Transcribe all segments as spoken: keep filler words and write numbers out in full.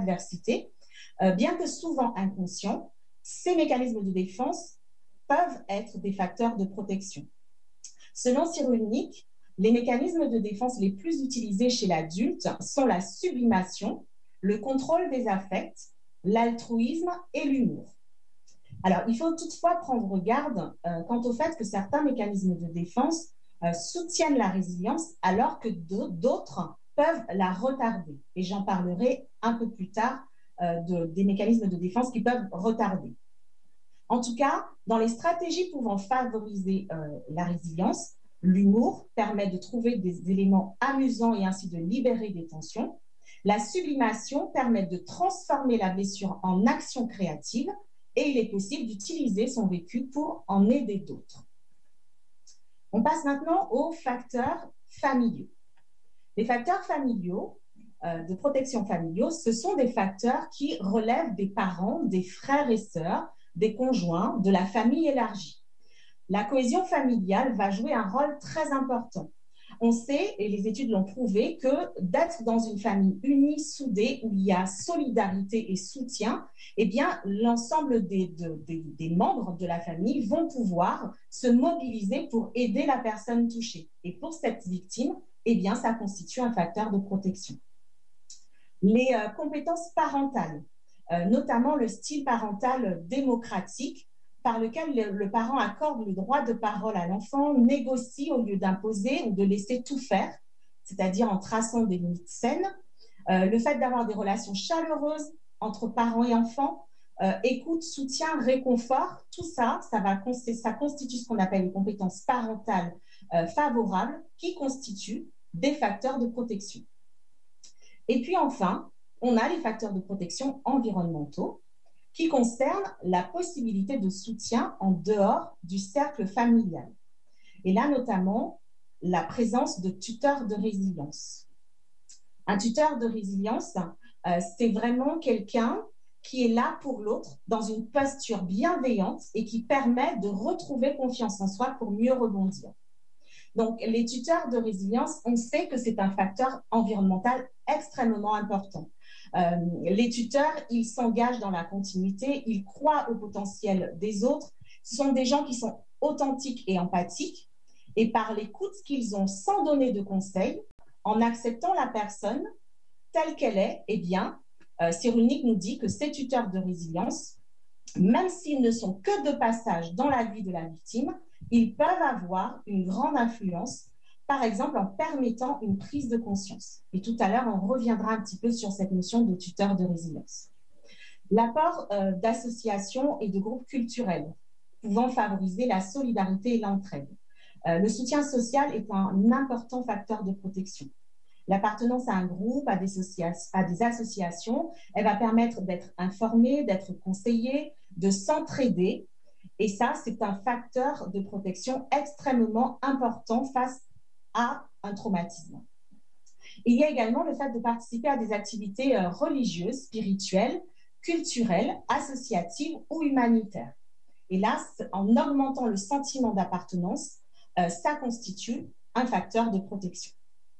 adversité, euh, bien que souvent inconscients, ces mécanismes de défense peuvent être des facteurs de protection. Selon Cyrulnik, les mécanismes de défense les plus utilisés chez l'adulte sont la sublimation, le contrôle des affects, l'altruisme et l'humour. Alors, il faut toutefois prendre garde euh, quant au fait que certains mécanismes de défense euh, soutiennent la résilience alors que d'autres peuvent la retarder. Et j'en parlerai un peu plus tard euh, de, des mécanismes de défense qui peuvent retarder. En tout cas, dans les stratégies pouvant favoriser euh, la résilience, l'humour permet de trouver des éléments amusants et ainsi de libérer des tensions. La sublimation permet de transformer la blessure en action créative et il est possible d'utiliser son vécu pour en aider d'autres. On passe maintenant aux facteurs familiaux. Les facteurs familiaux, euh, de protection familiaux, ce sont des facteurs qui relèvent des parents, des frères et sœurs, des conjoints, de la famille élargie. La cohésion familiale va jouer un rôle très important. On sait, et les études l'ont prouvé, que d'être dans une famille unie, soudée, où il y a solidarité et soutien, eh bien, l'ensemble des, de, des, des membres de la famille vont pouvoir se mobiliser pour aider la personne touchée. Et pour cette victime, eh bien, ça constitue un facteur de protection. Les euh, compétences parentales, euh, notamment le style parental démocratique, par lequel le, le parent accorde le droit de parole à l'enfant, négocie au lieu d'imposer ou de laisser tout faire, c'est-à-dire en traçant des limites saines. Euh, le fait d'avoir des relations chaleureuses entre parents et enfants, euh, écoute, soutien, réconfort, tout ça, ça, va, ça constitue ce qu'on appelle les compétences parentales euh, favorables qui constituent des facteurs de protection. Et puis enfin, on a les facteurs de protection environnementaux, qui concerne la possibilité de soutien en dehors du cercle familial. Et là, notamment, la présence de tuteurs de résilience. Un tuteur de résilience, euh, c'est vraiment quelqu'un qui est là pour l'autre dans une posture bienveillante et qui permet de retrouver confiance en soi pour mieux rebondir. Donc, les tuteurs de résilience, on sait que c'est un facteur environnemental extrêmement important. Euh, les tuteurs, ils s'engagent dans la continuité, ils croient au potentiel des autres. Ce sont des gens qui sont authentiques et empathiques. Et par l'écoute qu'ils ont sans donner de conseils, en acceptant la personne telle qu'elle est, eh bien, euh, Cyrulnik nous dit que ces tuteurs de résilience, même s'ils ne sont que de passage dans la vie de la victime, ils peuvent avoir une grande influence, par exemple en permettant une prise de conscience. Et tout à l'heure, on reviendra un petit peu sur cette notion de tuteur de résilience. L'apport euh, d'associations et de groupes culturels pouvant favoriser la solidarité et l'entraide. Euh, le soutien social est un important facteur de protection. L'appartenance à un groupe, à des, à des associations, elle va permettre d'être informé, d'être conseillé, de s'entraider. Et ça, c'est un facteur de protection extrêmement important face à un traumatisme. Il y a également le fait de participer à des activités religieuses, spirituelles, culturelles, associatives ou humanitaires. Et là, en augmentant le sentiment d'appartenance, ça constitue un facteur de protection.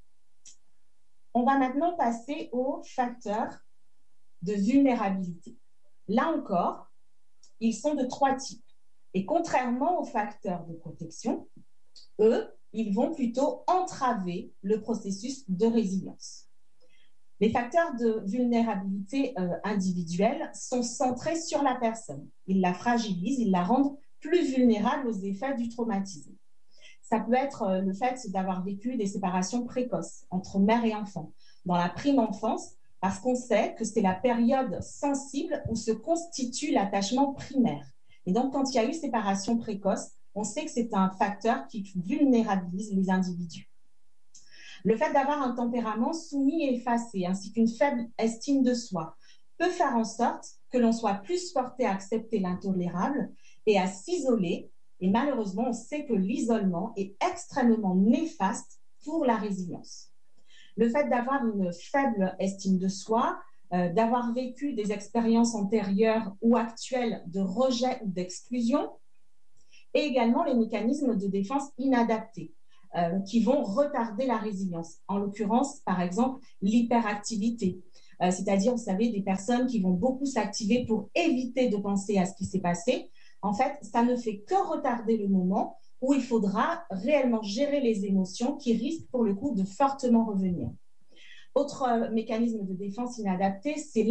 On va maintenant passer aux facteurs de vulnérabilité. Là encore, ils sont de trois types. Et contrairement aux facteurs de protection, eux, ils vont plutôt entraver le processus de résilience. Les facteurs de vulnérabilité euh, individuelle sont centrés sur la personne. Ils la fragilisent, ils la rendent plus vulnérable aux effets du traumatisme. Ça peut être euh, le fait d'avoir vécu des séparations précoces entre mère et enfant dans la prime enfance, parce qu'on sait que c'est la période sensible où se constitue l'attachement primaire. Et donc, quand il y a eu séparation précoce, on sait que c'est un facteur qui vulnérabilise les individus. Le fait d'avoir un tempérament soumis et effacé, ainsi qu'une faible estime de soi, peut faire en sorte que l'on soit plus porté à accepter l'intolérable et à s'isoler. Et malheureusement, on sait que l'isolement est extrêmement néfaste pour la résilience. Le fait d'avoir une faible estime de soi, euh, d'avoir vécu des expériences antérieures ou actuelles de rejet ou d'exclusion, et également les mécanismes de défense inadaptés euh, qui vont retarder la résilience. En l'occurrence, par exemple, l'hyperactivité, euh, c'est-à-dire, vous savez, des personnes qui vont beaucoup s'activer pour éviter de penser à ce qui s'est passé. En fait, ça ne fait que retarder le moment où il faudra réellement gérer les émotions qui risquent pour le coup de fortement revenir. Autre euh, mécanisme de défense inadapté, c'est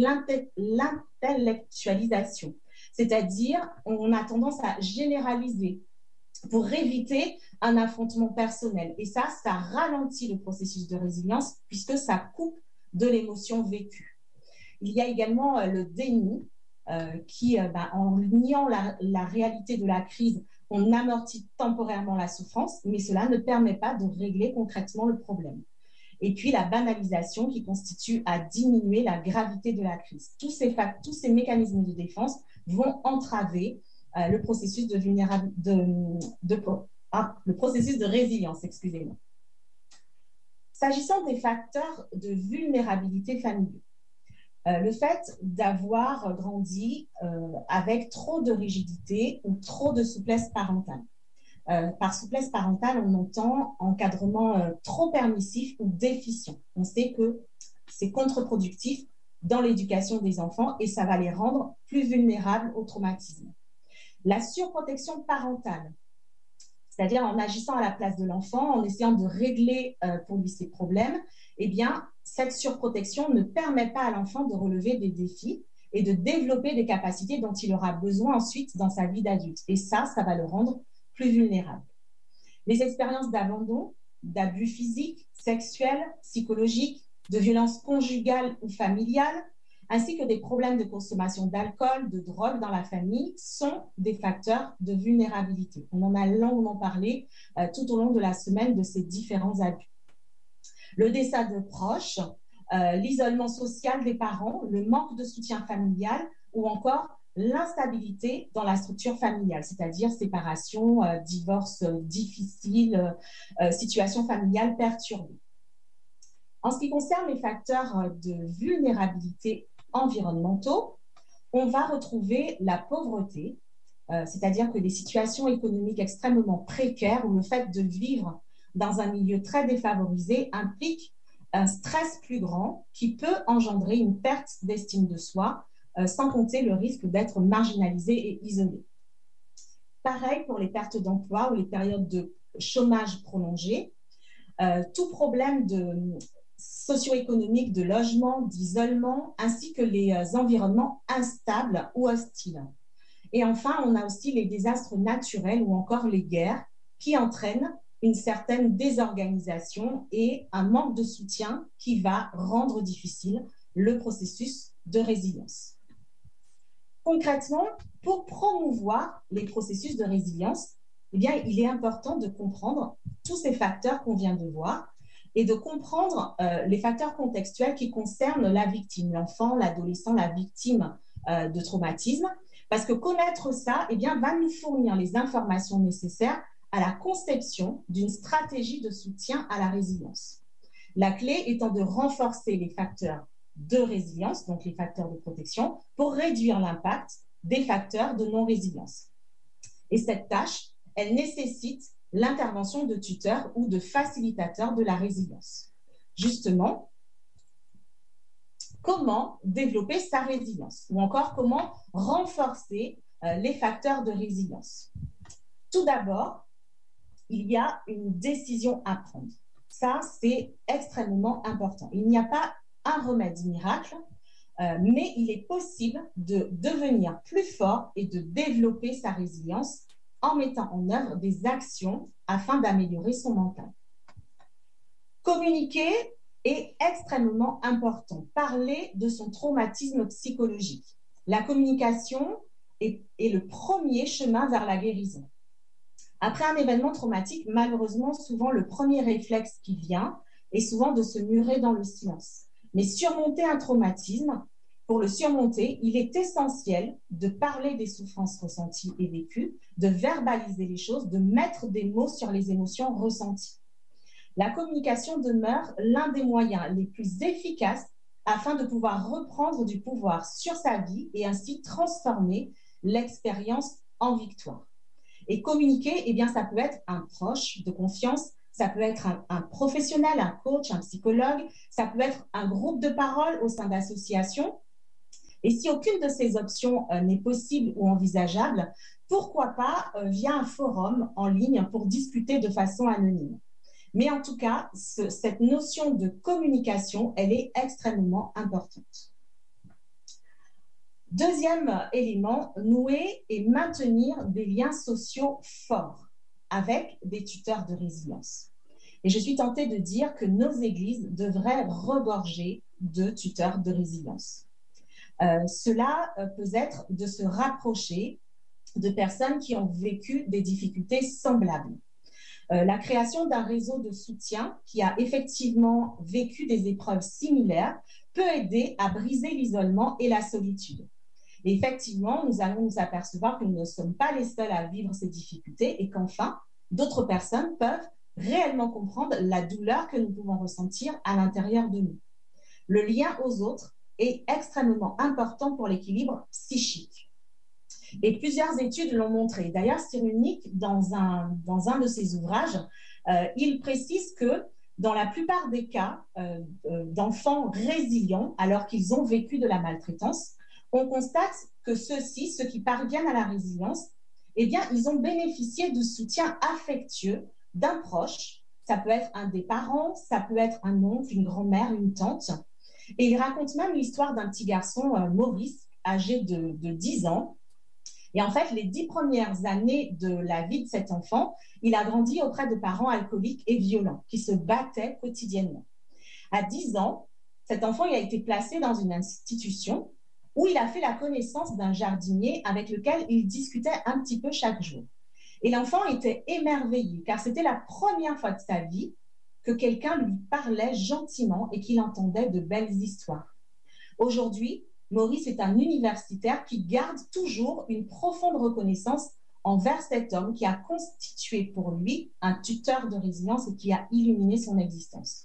l'intellectualisation, c'est-à-dire on a tendance à généraliser pour éviter un affrontement personnel. Et ça, ça ralentit le processus de résilience puisque ça coupe de l'émotion vécue. Il y a également euh, le déni euh, qui, euh, bah, en niant la, la réalité de la crise, on amortit temporairement la souffrance, mais cela ne permet pas de régler concrètement le problème. Et puis la banalisation qui constitue à diminuer la gravité de la crise. Tous ces, tous ces mécanismes de défense vont entraver euh, le processus de vulnérabilité, de, de, ah, le processus de résilience, excusez-moi. S'agissant des facteurs de vulnérabilité familiaux, euh, le fait d'avoir grandi euh, avec trop de rigidité ou trop de souplesse parentale. Euh, par souplesse parentale, on entend encadrement euh, trop permissif ou déficient. On sait que c'est contre-productif dans l'éducation des enfants et ça va les rendre plus vulnérables au traumatisme. La surprotection parentale, c'est-à-dire en agissant à la place de l'enfant, en essayant de régler euh, pour lui ses problèmes, eh bien, cette surprotection ne permet pas à l'enfant de relever des défis et de développer des capacités dont il aura besoin ensuite dans sa vie d'adulte. Et ça, ça va le rendre plus vulnérables. Les expériences d'abandon, d'abus physiques, sexuels, psychologiques, de violences conjugales ou familiales, ainsi que des problèmes de consommation d'alcool, de drogue dans la famille, sont des facteurs de vulnérabilité. On en a longuement parlé euh, tout au long de la semaine de ces différents abus. Le décès de proches, euh, l'isolement social des parents, le manque de soutien familial ou encore l'instabilité dans la structure familiale, c'est-à-dire séparation, euh, divorce euh, difficile, euh, situation familiale perturbée. En ce qui concerne les facteurs de vulnérabilité environnementaux, on va retrouver la pauvreté, euh, c'est-à-dire que des situations économiques extrêmement précaires où le fait de vivre dans un milieu très défavorisé implique un stress plus grand qui peut engendrer une perte d'estime de soi, sans compter le risque d'être marginalisé et isolé. Pareil pour les pertes d'emploi ou les périodes de chômage prolongé. Euh, tout problème de socio-économique, de logement, d'isolement, ainsi que les environnements instables ou hostiles. Et enfin, on a aussi les désastres naturels ou encore les guerres qui entraînent une certaine désorganisation et un manque de soutien qui va rendre difficile le processus de résilience. Concrètement, pour promouvoir les processus de résilience, eh bien, il est important de comprendre tous ces facteurs qu'on vient de voir et de comprendre euh, les facteurs contextuels qui concernent la victime, l'enfant, l'adolescent, la victime euh, de traumatisme, parce que connaître ça eh bien, va nous fournir les informations nécessaires à la conception d'une stratégie de soutien à la résilience. La clé étant de renforcer les facteurs de résilience, donc les facteurs de protection, pour réduire l'impact des facteurs de non-résilience. Et cette tâche, elle nécessite l'intervention de tuteurs ou de facilitateurs de la résilience. Justement, comment développer sa résilience ou encore comment renforcer euh, les facteurs de résilience. Tout d'abord, il y a une décision à prendre. Ça, c'est extrêmement important. Il n'y a pas un remède miracle, euh, mais il est possible de devenir plus fort et de développer sa résilience en mettant en œuvre des actions afin d'améliorer son mental. Communiquer est extrêmement important. Parler de son traumatisme psychologique. La communication est, est le premier chemin vers la guérison. Après un événement traumatique, malheureusement, souvent le premier réflexe qui vient est souvent de se murer dans le silence. Mais surmonter un traumatisme, pour le surmonter, il est essentiel de parler des souffrances ressenties et vécues, de verbaliser les choses, de mettre des mots sur les émotions ressenties. La communication demeure l'un des moyens les plus efficaces afin de pouvoir reprendre du pouvoir sur sa vie et ainsi transformer l'expérience en victoire. Et communiquer, eh bien, ça peut être un proche de confiance, ça peut être un, un professionnel, un coach, un psychologue, ça peut être un groupe de parole au sein d'associations. Et si aucune de ces options euh, n'est possible ou envisageable, pourquoi pas euh, via un forum en ligne pour discuter de façon anonyme. Mais en tout cas, ce, cette notion de communication, elle est extrêmement importante. Deuxième élément, nouer et maintenir des liens sociaux forts avec des tuteurs de résilience. Et je suis tentée de dire que nos églises devraient regorger de tuteurs de résilience. Euh, cela euh, peut être de se rapprocher de personnes qui ont vécu des difficultés semblables. Euh, la création d'un réseau de soutien qui a effectivement vécu des épreuves similaires peut aider à briser l'isolement et la solitude. Et effectivement, nous allons nous apercevoir que nous ne sommes pas les seuls à vivre ces difficultés et qu'enfin, d'autres personnes peuvent réellement comprendre la douleur que nous pouvons ressentir à l'intérieur de nous. Le lien aux autres est extrêmement important pour l'équilibre psychique. Et plusieurs études l'ont montré. D'ailleurs, Cyrulnik, dans un, dans un de ses ouvrages, euh, il précise que dans la plupart des cas euh, euh, d'enfants résilients, alors qu'ils ont vécu de la maltraitance, on constate que ceux-ci, ceux qui parviennent à la résilience, eh bien, ils ont bénéficié de soutien affectueux d'un proche. Ça peut être un des parents, ça peut être un oncle, une grand-mère, une tante. Et il raconte même l'histoire d'un petit garçon, euh, Maurice, âgé de, de dix ans. Et en fait, les dix premières années de la vie de cet enfant, il a grandi auprès de parents alcooliques et violents qui se battaient quotidiennement. À dix ans, cet enfant il a été placé dans une institution où il a fait la connaissance d'un jardinier avec lequel il discutait un petit peu chaque jour. Et l'enfant était émerveillé car c'était la première fois de sa vie que quelqu'un lui parlait gentiment et qu'il entendait de belles histoires. Aujourd'hui, Maurice est un universitaire qui garde toujours une profonde reconnaissance envers cet homme qui a constitué pour lui un tuteur de résilience et qui a illuminé son existence.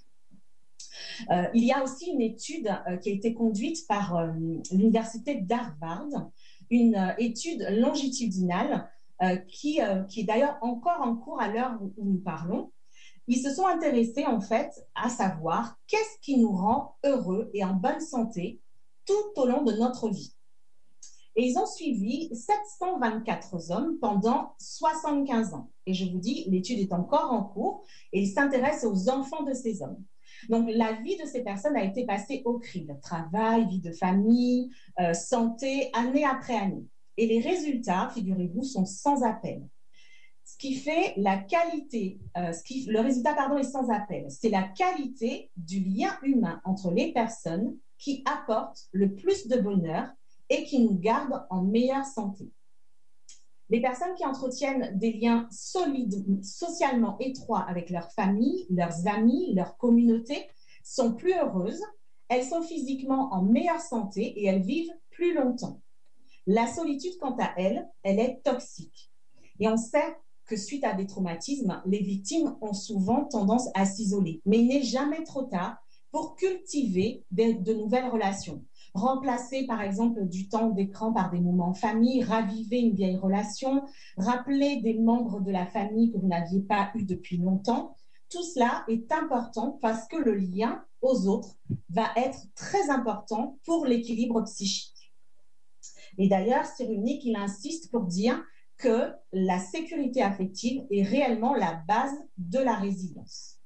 Euh, il y a aussi une étude euh, qui a été conduite par euh, l'université d'Harvard, une euh, étude longitudinale euh, qui, euh, qui est d'ailleurs encore en cours à l'heure où, où nous parlons. Ils se sont intéressés en fait à savoir qu'est-ce qui nous rend heureux et en bonne santé tout au long de notre vie. Et ils ont suivi sept cent vingt-quatre hommes pendant soixante-quinze ans. Et je vous dis, l'étude est encore en cours et ils s'intéressent aux enfants de ces hommes. Donc, la vie de ces personnes a été passée au crible. Travail, vie de famille, euh, santé, année après année. Et les résultats, figurez-vous, sont sans appel. Ce qui fait la qualité, euh, ce qui, le résultat, pardon, est sans appel. C'est la qualité du lien humain entre les personnes qui apporte le plus de bonheur et qui nous gardent en meilleure santé. Les personnes qui entretiennent des liens solides, socialement étroits avec leur famille, leurs amis, leur communauté, sont plus heureuses, elles sont physiquement en meilleure santé et elles vivent plus longtemps. La solitude, quant à elle, elle est toxique. Et on sait que suite à des traumatismes, les victimes ont souvent tendance à s'isoler. Mais il n'est jamais trop tard pour cultiver de, de nouvelles relations. Remplacer, par exemple, du temps d'écran par des moments en famille, raviver une vieille relation, rappeler des membres de la famille que vous n'aviez pas eu depuis longtemps. Tout cela est important parce que le lien aux autres va être très important pour l'équilibre psychique. Et d'ailleurs, Cyrulnik, il insiste pour dire que la sécurité affective est réellement la base de la résilience.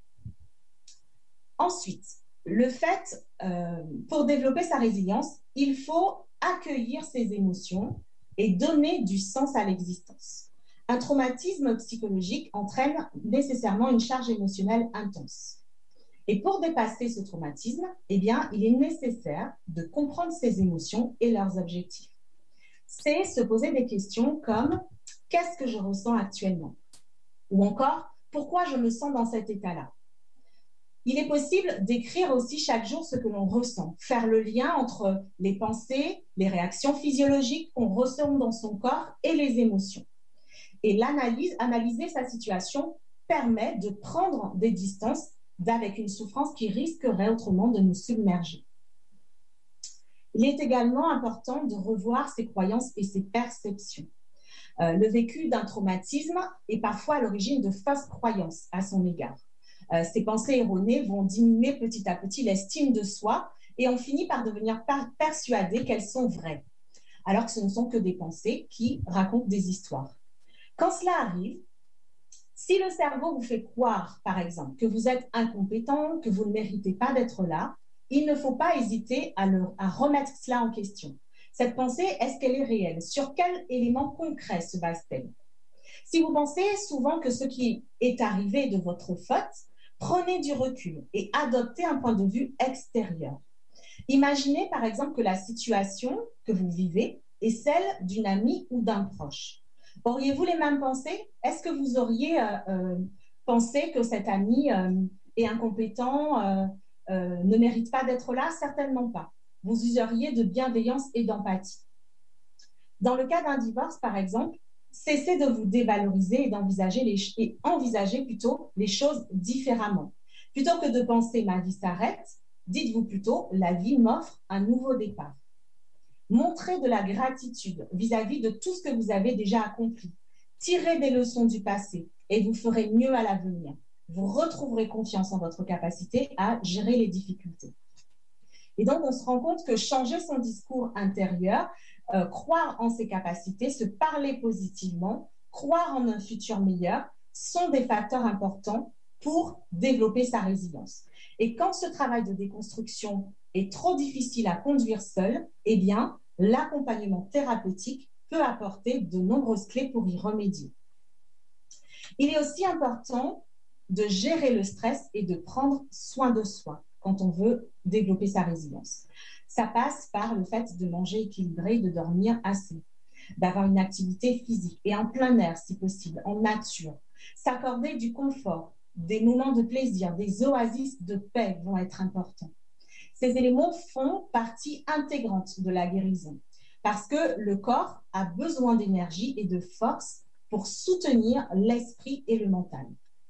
Ensuite, le fait, euh, pour développer sa résilience, il faut accueillir ses émotions et donner du sens à l'existence. Un traumatisme psychologique entraîne nécessairement une charge émotionnelle intense. Et pour dépasser ce traumatisme, eh bien, il est nécessaire de comprendre ses émotions et leurs objectifs. C'est se poser des questions comme « Qu'est-ce que je ressens actuellement ?» ou encore « Pourquoi je me sens dans cet état-là ?» Il est possible d'écrire aussi chaque jour ce que l'on ressent, faire le lien entre les pensées, les réactions physiologiques qu'on ressent dans son corps et les émotions. Et l'analyse, analyser sa situation permet de prendre des distances avec une souffrance qui risquerait autrement de nous submerger. Il est également important de revoir ses croyances et ses perceptions. Euh, le vécu d'un traumatisme est parfois à l'origine de fausses croyances à son égard. Euh, ces pensées erronées vont diminuer petit à petit l'estime de soi et on finit par devenir persuadé qu'elles sont vraies, alors que ce ne sont que des pensées qui racontent des histoires. Quand cela arrive, si le cerveau vous fait croire, par exemple, que vous êtes incompétent, que vous ne méritez pas d'être là, il ne faut pas hésiter à, le, à remettre cela en question. Cette pensée, est-ce qu'elle est réelle? Sur quel élément concret se base-t-elle? Si vous pensez souvent que ce qui est arrivé de votre faute, prenez du recul et adoptez un point de vue extérieur. Imaginez par exemple que la situation que vous vivez est celle d'une amie ou d'un proche. Auriez-vous les mêmes pensées? Est-ce que vous auriez euh, euh, pensé que cet ami euh, est incompétent, euh, euh, ne mérite pas d'être là? Certainement pas. Vous useriez de bienveillance et d'empathie. Dans le cas d'un divorce, par exemple, cessez de vous dévaloriser et d'envisager les et envisager plutôt les choses différemment. Plutôt que de penser ma vie s'arrête, dites-vous plutôt la vie m'offre un nouveau départ. Montrez de la gratitude vis-à-vis de tout ce que vous avez déjà accompli. Tirez des leçons du passé et vous ferez mieux à l'avenir. Vous retrouverez confiance en votre capacité à gérer les difficultés. Et donc, on se rend compte que changer son discours intérieur, euh, croire en ses capacités, se parler positivement, croire en un futur meilleur, sont des facteurs importants pour développer sa résilience. Et quand ce travail de déconstruction est trop difficile à conduire seul, eh bien, l'accompagnement thérapeutique peut apporter de nombreuses clés pour y remédier. Il est aussi important de gérer le stress et de prendre soin de soi quand on veut développer sa résilience. Ça passe par le fait de manger équilibré, de dormir assez, d'avoir une activité physique et en plein air si possible, en nature, s'accorder du confort, des moments de plaisir, des oasis de paix vont être importants. Ces éléments font partie intégrante de la guérison parce que le corps a besoin d'énergie et de force pour soutenir l'esprit et le mental.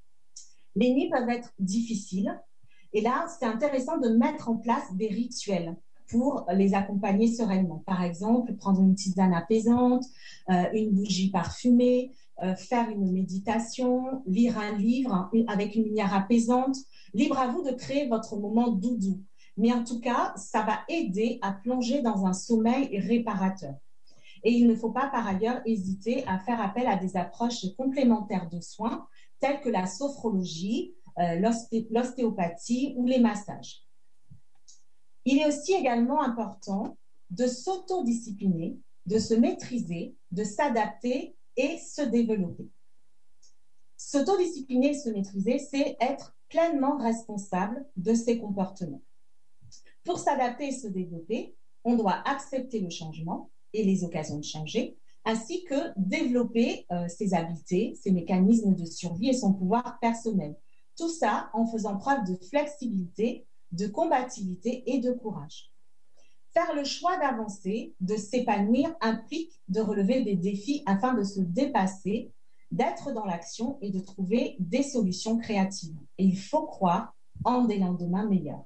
Les nuits peuvent être difficiles et là, c'est intéressant de mettre en place des rituels pour les accompagner sereinement. Par exemple, prendre une tisane apaisante, euh, une bougie parfumée, euh, faire une méditation, lire un livre avec une lumière apaisante. Libre à vous de créer votre moment doudou. Mais en tout cas, ça va aider à plonger dans un sommeil réparateur. Et il ne faut pas par ailleurs hésiter à faire appel à des approches complémentaires de soins telles que la sophrologie, euh, l'osté- l'ostéopathie ou les massages. Il est aussi également important de s'autodiscipliner, de se maîtriser, de s'adapter et se développer. S'autodiscipliner et se maîtriser, c'est être pleinement responsable de ses comportements. Pour s'adapter et se développer, on doit accepter le changement et les occasions de changer, ainsi que développer euh, ses habiletés, ses mécanismes de survie et son pouvoir personnel. Tout ça en faisant preuve de flexibilité, de combativité et de courage. Faire le choix d'avancer, de s'épanouir, implique de relever des défis afin de se dépasser, d'être dans l'action et de trouver des solutions créatives. Et il faut croire en des lendemains meilleurs.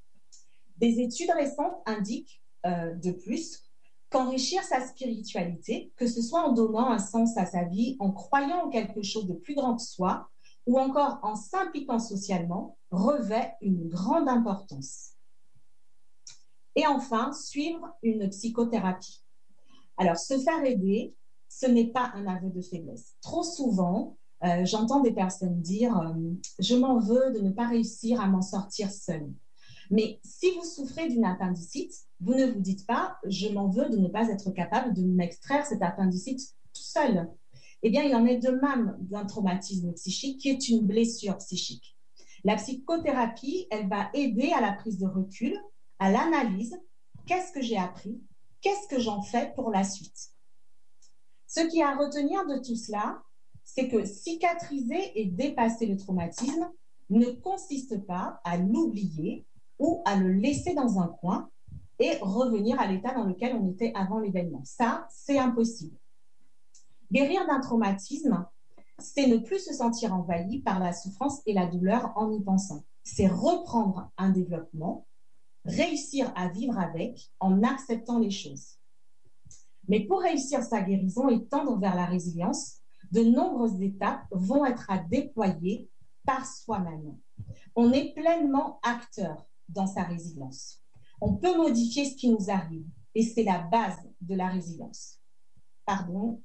Des études récentes indiquent euh, de plus qu'enrichir sa spiritualité, que ce soit en donnant un sens à sa vie, en croyant en quelque chose de plus grand que soi, ou encore en s'impliquant socialement, revêt une grande importance. Et enfin, suivre une psychothérapie. Alors, se faire aider, ce n'est pas un aveu de faiblesse. Trop souvent, euh, j'entends des personnes dire euh, « je m'en veux de ne pas réussir à m'en sortir seule ». Mais si vous souffrez d'une appendicite, vous ne vous dites pas « je m'en veux de ne pas être capable de m'extraire cette appendicite tout seul ». Eh bien, il en est de même d'un traumatisme psychique qui est une blessure psychique. La psychothérapie, elle va aider à la prise de recul, à l'analyse. Qu'est-ce que j'ai appris? Qu'est-ce que j'en fais pour la suite? Ce qui est à retenir de tout cela, c'est que cicatriser et dépasser le traumatisme ne consiste pas à l'oublier ou à le laisser dans un coin et revenir à l'état dans lequel on était avant l'événement. Ça, c'est impossible. Guérir d'un traumatisme, c'est ne plus se sentir envahi par la souffrance et la douleur en y pensant. C'est reprendre un développement, réussir à vivre avec en acceptant les choses. Mais pour réussir sa guérison et tendre vers la résilience, de nombreuses étapes vont être à déployer par soi-même. On est pleinement acteur dans sa résilience. On peut modifier ce qui nous arrive et c'est la base de la résilience. Pardon.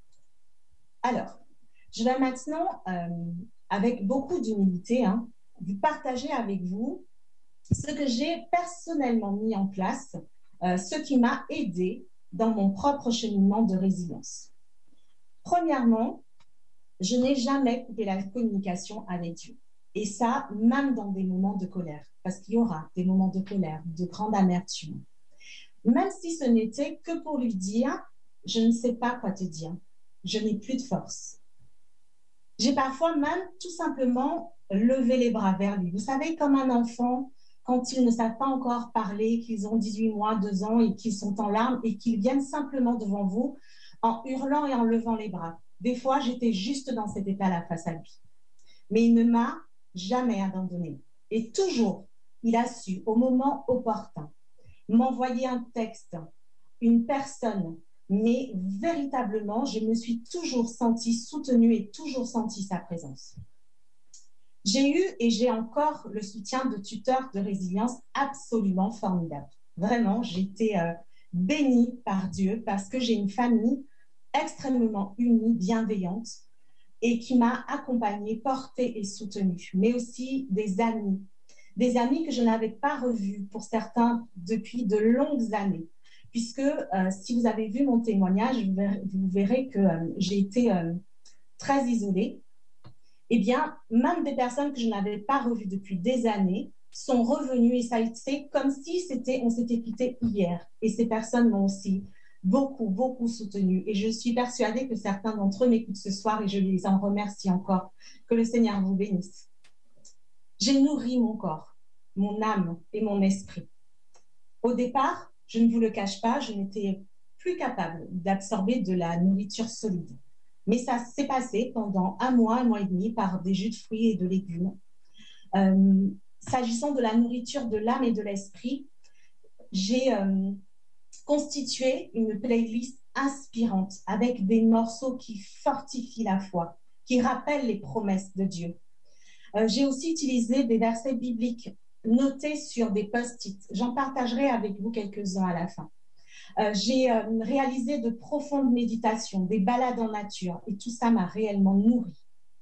Alors, je vais maintenant, euh, avec beaucoup d'humilité, hein, vous partager avec vous ce que j'ai personnellement mis en place, euh, ce qui m'a aidé dans mon propre cheminement de résilience. Premièrement, je n'ai jamais coupé la communication avec Dieu. Et ça, même dans des moments de colère, parce qu'il y aura des moments de colère, de grande amertume. Même si ce n'était que pour lui dire, je ne sais pas quoi te dire, je n'ai plus de force. J'ai parfois même tout simplement levé les bras vers lui. Vous savez, comme un enfant, quand ils ne savent pas encore parler, qu'ils ont dix-huit mois, deux ans et qu'ils sont en larmes et qu'ils viennent simplement devant vous en hurlant et en levant les bras. Des fois, j'étais juste dans cet état-là face à lui. Mais il ne m'a jamais abandonné. Et toujours, il a su, au moment opportun, m'envoyer un texte, une personne, mais véritablement, je me suis toujours sentie soutenue et toujours senti sa présence. J'ai eu et j'ai encore le soutien de tuteurs de résilience absolument formidables. Vraiment, j'ai été euh, bénie par Dieu parce que j'ai une famille extrêmement unie, bienveillante et qui m'a accompagnée, portée et soutenue, mais aussi des amis, des amis que je n'avais pas revus pour certains depuis de longues années. Puisque euh, si vous avez vu mon témoignage, vous verrez, vous verrez que euh, j'ai été euh, très isolée. Eh bien, même des personnes que je n'avais pas revues depuis des années sont revenues et ça a été comme si c'était, on s'était quitté hier. Et ces personnes m'ont aussi beaucoup, beaucoup soutenue. Et je suis persuadée que certains d'entre eux m'écoutent ce soir et je les en remercie encore. Que le Seigneur vous bénisse. J'ai nourri mon corps, mon âme et mon esprit. Au départ, je ne vous le cache pas, je n'étais plus capable d'absorber de la nourriture solide. Mais ça s'est passé pendant un mois, un mois et demi par des jus de fruits et de légumes. Euh, s'agissant de la nourriture de l'âme et de l'esprit, j'ai euh, constitué une playlist inspirante avec des morceaux qui fortifient la foi, qui rappellent les promesses de Dieu. Euh, j'ai aussi utilisé des versets bibliques notés sur des post-it. J'en partagerai avec vous quelques-uns à la fin. Euh, j'ai euh, réalisé de profondes méditations, des balades en nature, et tout ça m'a réellement nourri.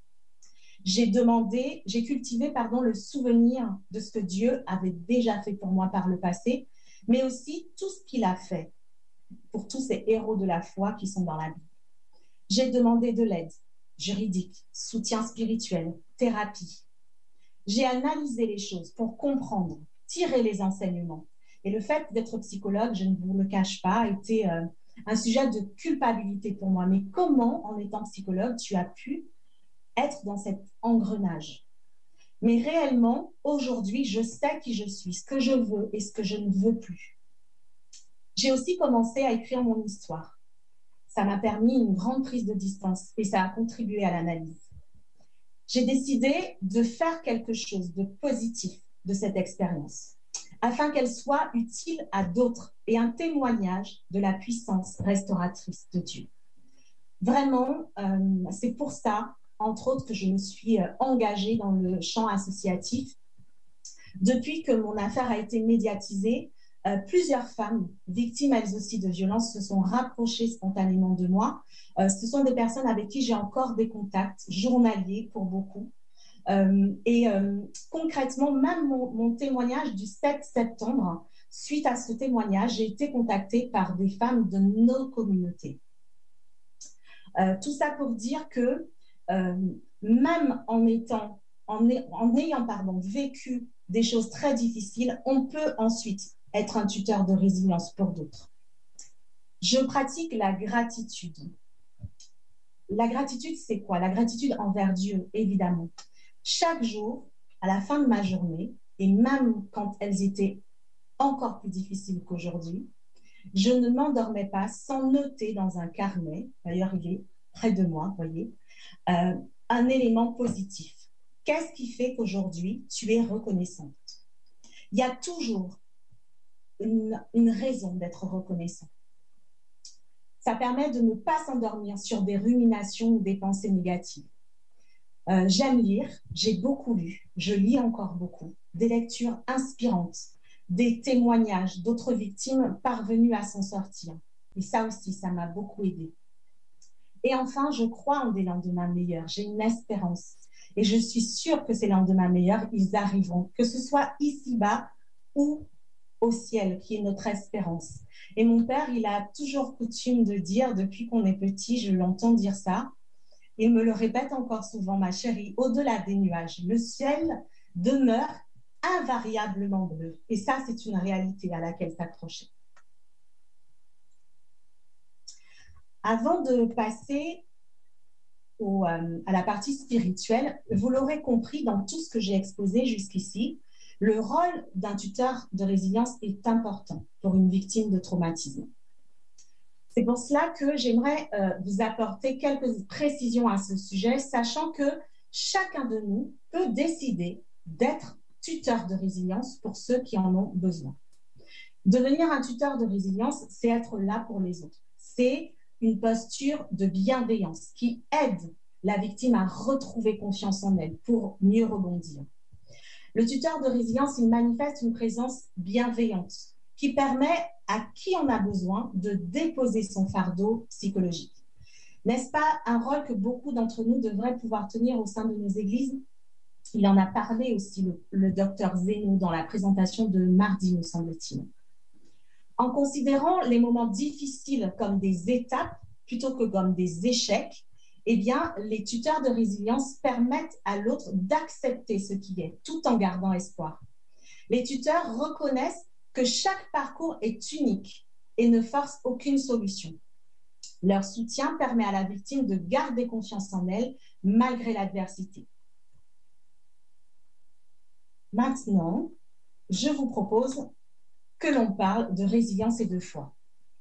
J'ai demandé, j'ai cultivé pardon, le souvenir de ce que Dieu avait déjà fait pour moi par le passé, mais aussi tout ce qu'il a fait pour tous ces héros de la foi qui sont dans la Bible. J'ai demandé de l'aide juridique, soutien spirituel, thérapie. J'ai analysé les choses pour comprendre, tirer les enseignements. Et le fait d'être psychologue, je ne vous le cache pas, a été euh, un sujet de culpabilité pour moi. Mais comment, en étant psychologue, tu as pu être dans cet engrenage? Mais réellement, aujourd'hui, je sais qui je suis, ce que je veux et ce que je ne veux plus. J'ai aussi commencé à écrire mon histoire. Ça m'a permis une grande prise de distance et ça a contribué à l'analyse. J'ai décidé de faire quelque chose de positif de cette expérience, afin qu'elle soit utile à d'autres et un témoignage de la puissance restauratrice de Dieu. Vraiment, euh, c'est pour ça, entre autres, que je me suis euh, engagée dans le champ associatif. Depuis que mon affaire a été médiatisée, euh, plusieurs femmes, victimes elles aussi de violences, se sont rapprochées spontanément de moi. Euh, ce sont des personnes avec qui j'ai encore des contacts journaliers pour beaucoup. Euh, et euh, concrètement, même mon, mon témoignage du sept septembre, suite à ce témoignage, j'ai été contactée par des femmes de nos communautés. Euh, tout ça pour dire que euh, même en, étant, en, en ayant pardon, vécu des choses très difficiles, on peut ensuite être un tuteur de résilience pour d'autres. Je pratique la gratitude. La gratitude, c'est quoi? La gratitude envers Dieu, évidemment. Chaque jour, à la fin de ma journée, et même quand elles étaient encore plus difficiles qu'aujourd'hui, je ne m'endormais pas sans noter dans un carnet, d'ailleurs il est près de moi, vous voyez, euh, un élément positif. Qu'est-ce qui fait qu'aujourd'hui, tu es reconnaissante? Il y a toujours une, une raison d'être reconnaissant. Ça permet de ne pas s'endormir sur des ruminations ou des pensées négatives. Euh, j'aime lire, j'ai beaucoup lu, je lis encore beaucoup, des lectures inspirantes, des témoignages d'autres victimes parvenues à s'en sortir. Et ça aussi, ça m'a beaucoup aidée. Et enfin, je crois en des lendemains meilleurs, j'ai une espérance. Et je suis sûre que ces lendemains meilleurs, ils arriveront, que ce soit ici-bas ou au ciel, qui est notre espérance. Et mon père, il a toujours coutume de dire, depuis qu'on est petit, je l'entends dire ça, il me le répète encore souvent, ma chérie, au-delà des nuages, le ciel demeure invariablement bleu. Et ça, c'est une réalité à laquelle s'accrocher. Avant de passer au, euh, à la partie spirituelle, vous l'aurez compris dans tout ce que j'ai exposé jusqu'ici, le rôle d'un tuteur de résilience est important pour une victime de traumatisme. C'est pour cela que j'aimerais euh, vous apporter quelques précisions à ce sujet, sachant que chacun de nous peut décider d'être tuteur de résilience pour ceux qui en ont besoin. Devenir un tuteur de résilience, c'est être là pour les autres. C'est une posture de bienveillance qui aide la victime à retrouver confiance en elle pour mieux rebondir. Le tuteur de résilience, il manifeste une présence bienveillante qui permet à qui en a besoin de déposer son fardeau psychologique. N'est-ce pas un rôle que beaucoup d'entre nous devraient pouvoir tenir au sein de nos églises? Il en a parlé aussi, le, le docteur Zeno, dans la présentation de mardi, me semble-t-il. En considérant les moments difficiles comme des étapes plutôt que comme des échecs, eh bien, les tuteurs de résilience permettent à l'autre d'accepter ce qui est, tout en gardant espoir. Les tuteurs reconnaissent que chaque parcours est unique et ne force aucune solution. Leur soutien permet à la victime de garder confiance en elle malgré l'adversité. Maintenant, je vous propose que l'on parle de résilience et de foi.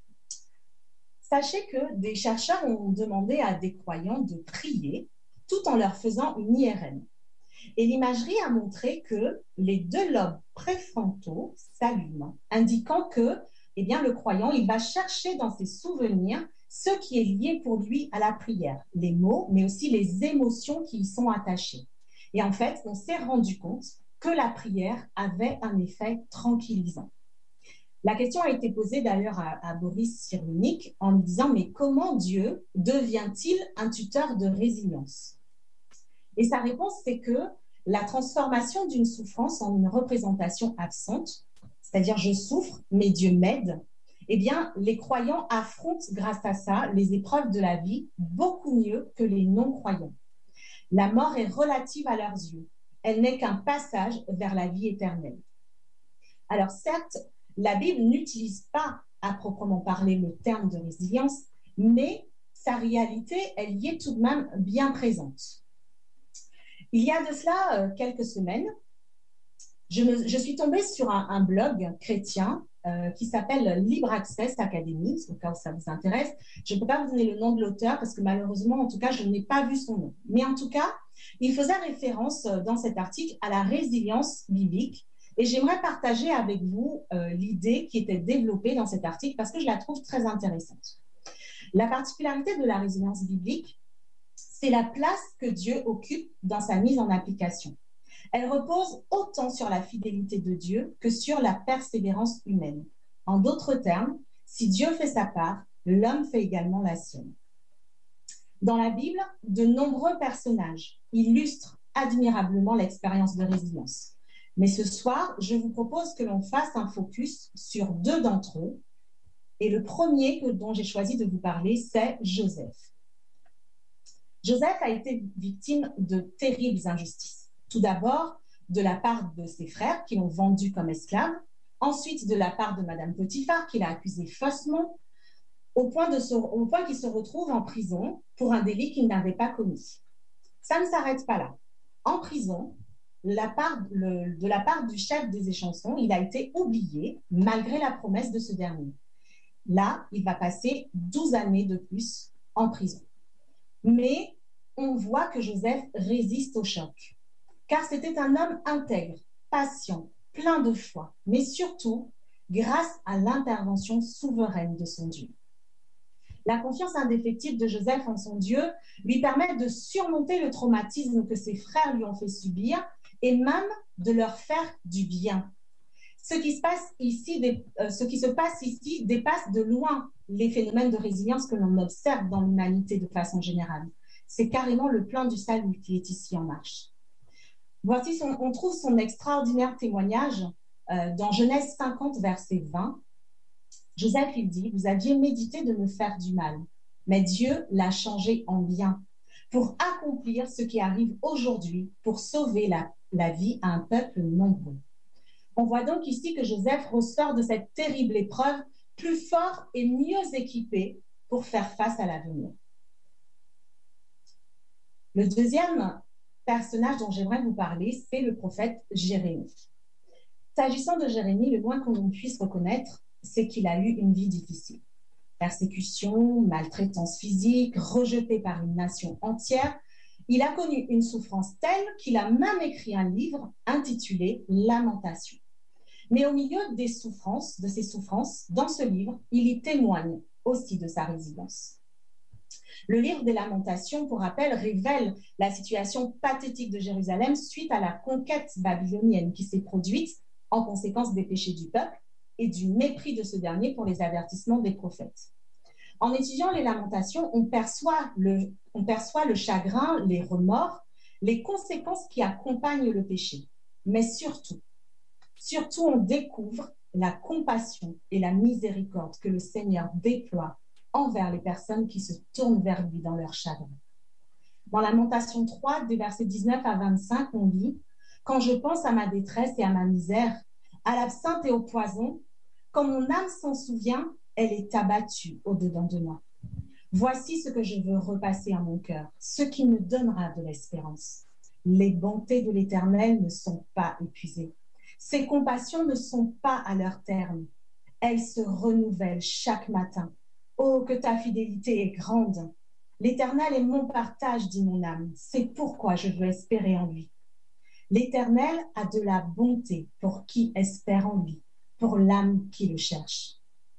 Sachez que des chercheurs ont demandé à des croyants de prier tout en leur faisant une I R M. Et l'imagerie a montré que les deux lobes préfrontaux s'allument, indiquant que eh bien, le croyant il va chercher dans ses souvenirs ce qui est lié pour lui à la prière, les mots, mais aussi les émotions qui y sont attachées. Et en fait, on s'est rendu compte que la prière avait un effet tranquillisant. La question a été posée d'ailleurs à, à Boris Cyrulnik en lui disant « Mais comment Dieu devient-il un tuteur de résilience ?» Et sa réponse, c'est que la transformation d'une souffrance en une représentation absente, c'est-à-dire je souffre, mais Dieu m'aide, eh bien, les croyants affrontent grâce à ça les épreuves de la vie beaucoup mieux que les non-croyants. La mort est relative à leurs yeux. Elle n'est qu'un passage vers la vie éternelle. Alors certes, la Bible n'utilise pas à proprement parler le terme de résilience, mais sa réalité, elle y est tout de même bien présente. Il y a de cela euh, quelques semaines, je, me, je suis tombée sur un, un blog chrétien euh, qui s'appelle Libre Access Academy, au cas où ça vous intéresse. Je ne peux pas vous donner le nom de l'auteur parce que malheureusement, en tout cas, je n'ai pas vu son nom. Mais en tout cas, il faisait référence euh, dans cet article à la résilience biblique. Et j'aimerais partager avec vous euh, l'idée qui était développée dans cet article parce que je la trouve très intéressante. La particularité de la résilience biblique, c'est la place que Dieu occupe dans sa mise en application. Elle repose autant sur la fidélité de Dieu que sur la persévérance humaine. En d'autres termes, si Dieu fait sa part, l'homme fait également la sienne. Dans la Bible, de nombreux personnages illustrent admirablement l'expérience de résilience. Mais ce soir, je vous propose que l'on fasse un focus sur deux d'entre eux. Et le premier que, dont j'ai choisi de vous parler, c'est Joseph. Joseph a été victime de terribles injustices. Tout d'abord, de la part de ses frères qui l'ont vendu comme esclave, ensuite de la part de Madame Potiphar qui l'a accusé faussement, au point, de se, au point qu'il se retrouve en prison pour un délit qu'il n'avait pas commis. Ça ne s'arrête pas là. En prison, la part, le, de la part du chef des échansons, il a été oublié malgré la promesse de ce dernier. Là, il va passer douze années de plus en prison. Mais on voit que Joseph résiste au choc, car c'était un homme intègre, patient, plein de foi, mais surtout grâce à l'intervention souveraine de son Dieu. La confiance indéfectible de Joseph en son Dieu lui permet de surmonter le traumatisme que ses frères lui ont fait subir et même de leur faire du bien. Ce qui se passe ici, euh, ce qui se passe ici dépasse de loin les phénomènes de résilience que l'on observe dans l'humanité de façon générale. C'est carrément le plan du salut qui est ici en marche. Voici, son, on trouve son extraordinaire témoignage euh, dans Genèse cinquante, verset vingt. Joseph, il dit, « Vous aviez médité de me faire du mal, mais Dieu l'a changé en bien pour accomplir ce qui arrive aujourd'hui, pour sauver la, la vie à un peuple nombreux. » On voit donc ici que Joseph ressort de cette terrible épreuve plus fort et mieux équipé pour faire face à l'avenir. Le deuxième personnage dont j'aimerais vous parler, c'est le prophète Jérémie. S'agissant de Jérémie, le moins qu'on puisse reconnaître, c'est qu'il a eu une vie difficile. Persécution, maltraitance physique, rejeté par une nation entière. Il a connu une souffrance telle qu'il a même écrit un livre intitulé « Lamentation ». Mais au milieu des souffrances, de ces souffrances, dans ce livre, il y témoigne aussi de sa résilience. Le livre des Lamentations, pour rappel, révèle la situation pathétique de Jérusalem suite à la conquête babylonienne qui s'est produite en conséquence des péchés du peuple et du mépris de ce dernier pour les avertissements des prophètes. En étudiant les Lamentations, on perçoit le, on perçoit le chagrin, les remords, les conséquences qui accompagnent le péché. Mais surtout, surtout on découvre la compassion et la miséricorde que le Seigneur déploie envers les personnes qui se tournent vers lui dans leur chagrin. Dans Lamentation trois, des versets dix-neuf à vingt-cinq, on lit « Quand je pense à ma détresse et à ma misère, à l'absinthe et au poison, quand mon âme s'en souvient, elle est abattue au-dedans de moi. Voici ce que je veux repasser à mon cœur, ce qui me donnera de l'espérance. Les bontés de l'Éternel ne sont pas épuisées. Ses compassions ne sont pas à leur terme. Elles se renouvellent chaque matin. Oh, que ta fidélité est grande. L'Éternel est mon partage, dit mon âme. C'est pourquoi je veux espérer en lui. L'Éternel a de la bonté pour qui espère en lui, pour l'âme qui le cherche.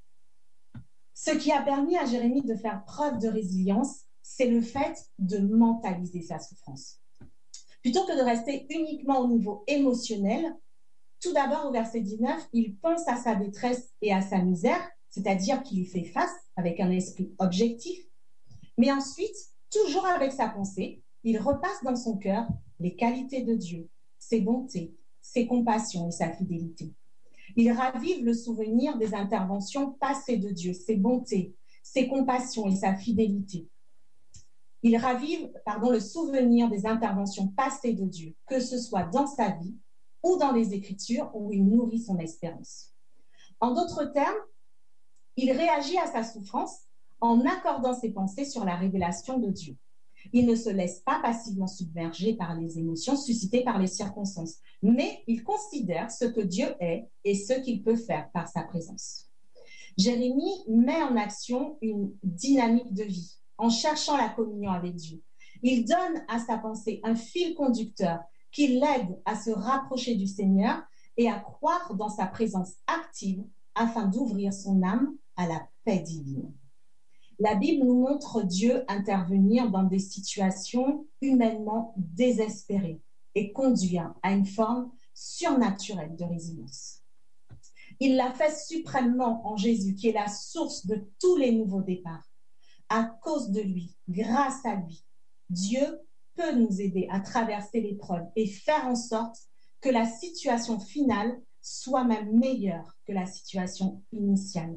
Ce qui a permis à Jérémie de faire preuve de résilience, c'est le fait de mentaliser sa souffrance. Plutôt que de rester uniquement au niveau émotionnel, tout d'abord au verset dix-neuf, il pense à sa détresse et à sa misère, c'est-à-dire qu'il y fait face avec un esprit objectif, mais ensuite, toujours avec sa pensée, il repasse dans son cœur les qualités de Dieu, ses bontés, ses compassions et sa fidélité. Il ravive le souvenir des interventions passées de Dieu, ses bontés, ses compassions et sa fidélité. Il ravive, pardon, le souvenir des interventions passées de Dieu, que ce soit dans sa vie ou dans les Écritures où il nourrit son espérance. En d'autres termes, il réagit à sa souffrance en accordant ses pensées sur la révélation de Dieu. Il ne se laisse pas passivement submerger par les émotions suscitées par les circonstances, mais il considère ce que Dieu est et ce qu'il peut faire par sa présence. Jérémie met en action une dynamique de vie en cherchant la communion avec Dieu. Il donne à sa pensée un fil conducteur qui l'aide à se rapprocher du Seigneur et à croire dans sa présence active afin d'ouvrir son âme à la paix divine. La Bible nous montre Dieu intervenir dans des situations humainement désespérées et conduire à une forme surnaturelle de résilience. Il l'a fait suprêmement en Jésus, qui est la source de tous les nouveaux départs. À cause de lui, grâce à lui, Dieu peut nous aider à traverser l'épreuve et faire en sorte que la situation finale soit même meilleure que la situation initiale.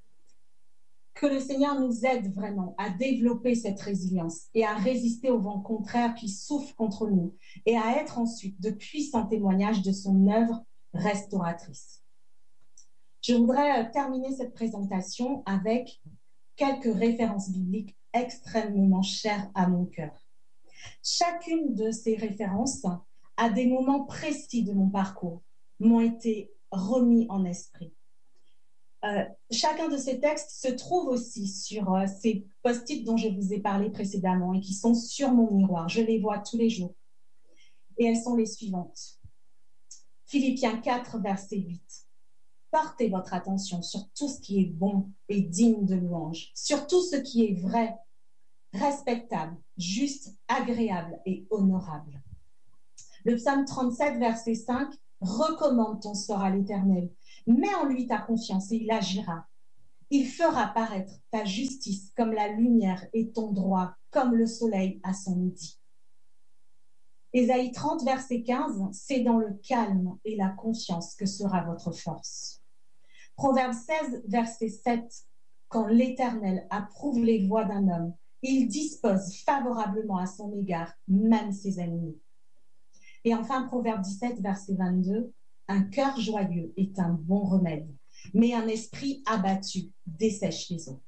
Que le Seigneur nous aide vraiment à développer cette résilience et à résister aux vents contraires qui soufflent contre nous et à être ensuite de puissants témoignages de son œuvre restauratrice. Je voudrais terminer cette présentation avec quelques références bibliques extrêmement chères à mon cœur. Chacune de ces références, à des moments précis de mon parcours, m'ont été remis en esprit. Euh, chacun de ces textes se trouve aussi sur euh, ces post-it dont je vous ai parlé précédemment et qui sont sur mon miroir. Je les vois tous les jours. Et elles sont les suivantes. Philippiens quatre, verset huit. portez votre attention sur tout ce qui est bon et digne de louange, sur tout ce qui est vrai, respectable, juste, agréable et honorable. Le psaume trente-sept, verset cinq, recommande ton sort à l'Éternel. Mets en lui ta confiance et il agira. Il fera paraître ta justice comme la lumière et ton droit comme le soleil à son midi. Ésaïe trente, verset quinze, c'est dans le calme et la confiance que sera votre force. Proverbe seize, verset sept, quand l'Éternel approuve les voies d'un homme, il dispose favorablement à son égard même ses ennemis. Et enfin, Proverbe dix-sept, verset vingt-deux, un cœur joyeux est un bon remède, mais un esprit abattu dessèche les eaux.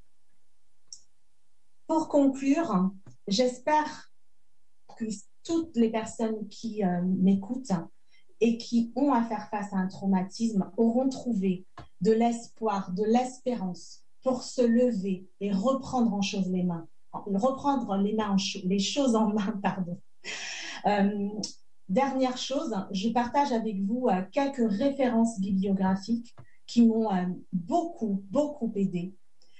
Pour conclure, j'espère que toutes les personnes qui euh, m'écoutent et qui ont à faire face à un traumatisme auront trouvé de l'espoir, de l'espérance pour se lever et reprendre en choses les mains, reprendre les, mains en cho- les choses en main, pardon. Euh, dernière chose, je partage avec vous euh, quelques références bibliographiques qui m'ont euh, beaucoup, beaucoup aidé.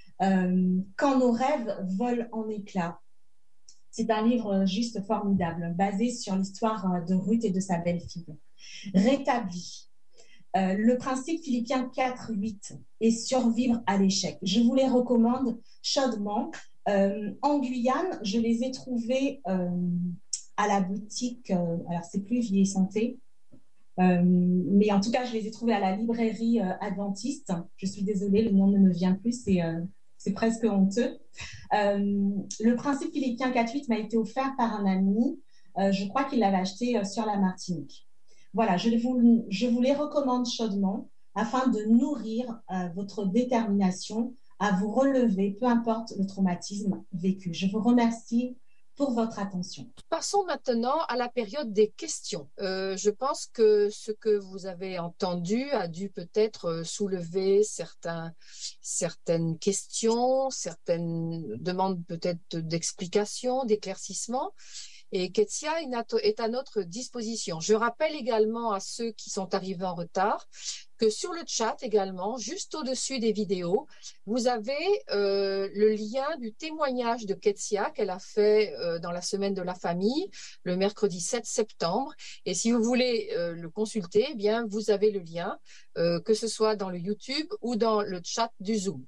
Euh, Quand nos rêves volent en éclats. C'est un livre juste formidable, basé sur l'histoire de Ruth et de sa belle-fille. Rétabli. Euh, le principe Philippiens quatre, huit et survivre à l'échec. Je vous les recommande chaudement. Euh, en Guyane, je les ai trouvés euh, à la boutique, euh, alors c'est plus Vie et Santé, euh, mais en tout cas, je les ai trouvés à la librairie euh, adventiste. Je suis désolée, le nom ne me vient plus, c'est, euh, c'est presque honteux. Euh, le principe Philippiens quatre, huit m'a été offert par un ami. Euh, je crois qu'il l'avait acheté euh, sur la Martinique. Voilà, je vous, je vous les recommande chaudement afin de nourrir euh, votre détermination à vous relever, peu importe le traumatisme vécu. Je vous remercie pour votre attention. Passons maintenant à la période des questions. Euh, je pense que ce que vous avez entendu a dû peut-être soulever certains, certaines questions, certaines demandes peut-être d'explications, d'éclaircissements. Et Ketsia est à notre disposition. Je rappelle également à ceux qui sont arrivés en retard que sur le chat également, juste au-dessus des vidéos, vous avez euh, le lien du témoignage de Ketsia qu'elle a fait euh, dans la semaine de la famille, le mercredi sept septembre. Et si vous voulez euh, le consulter, eh bien, vous avez le lien, euh, que ce soit dans le YouTube ou dans le chat du Zoom.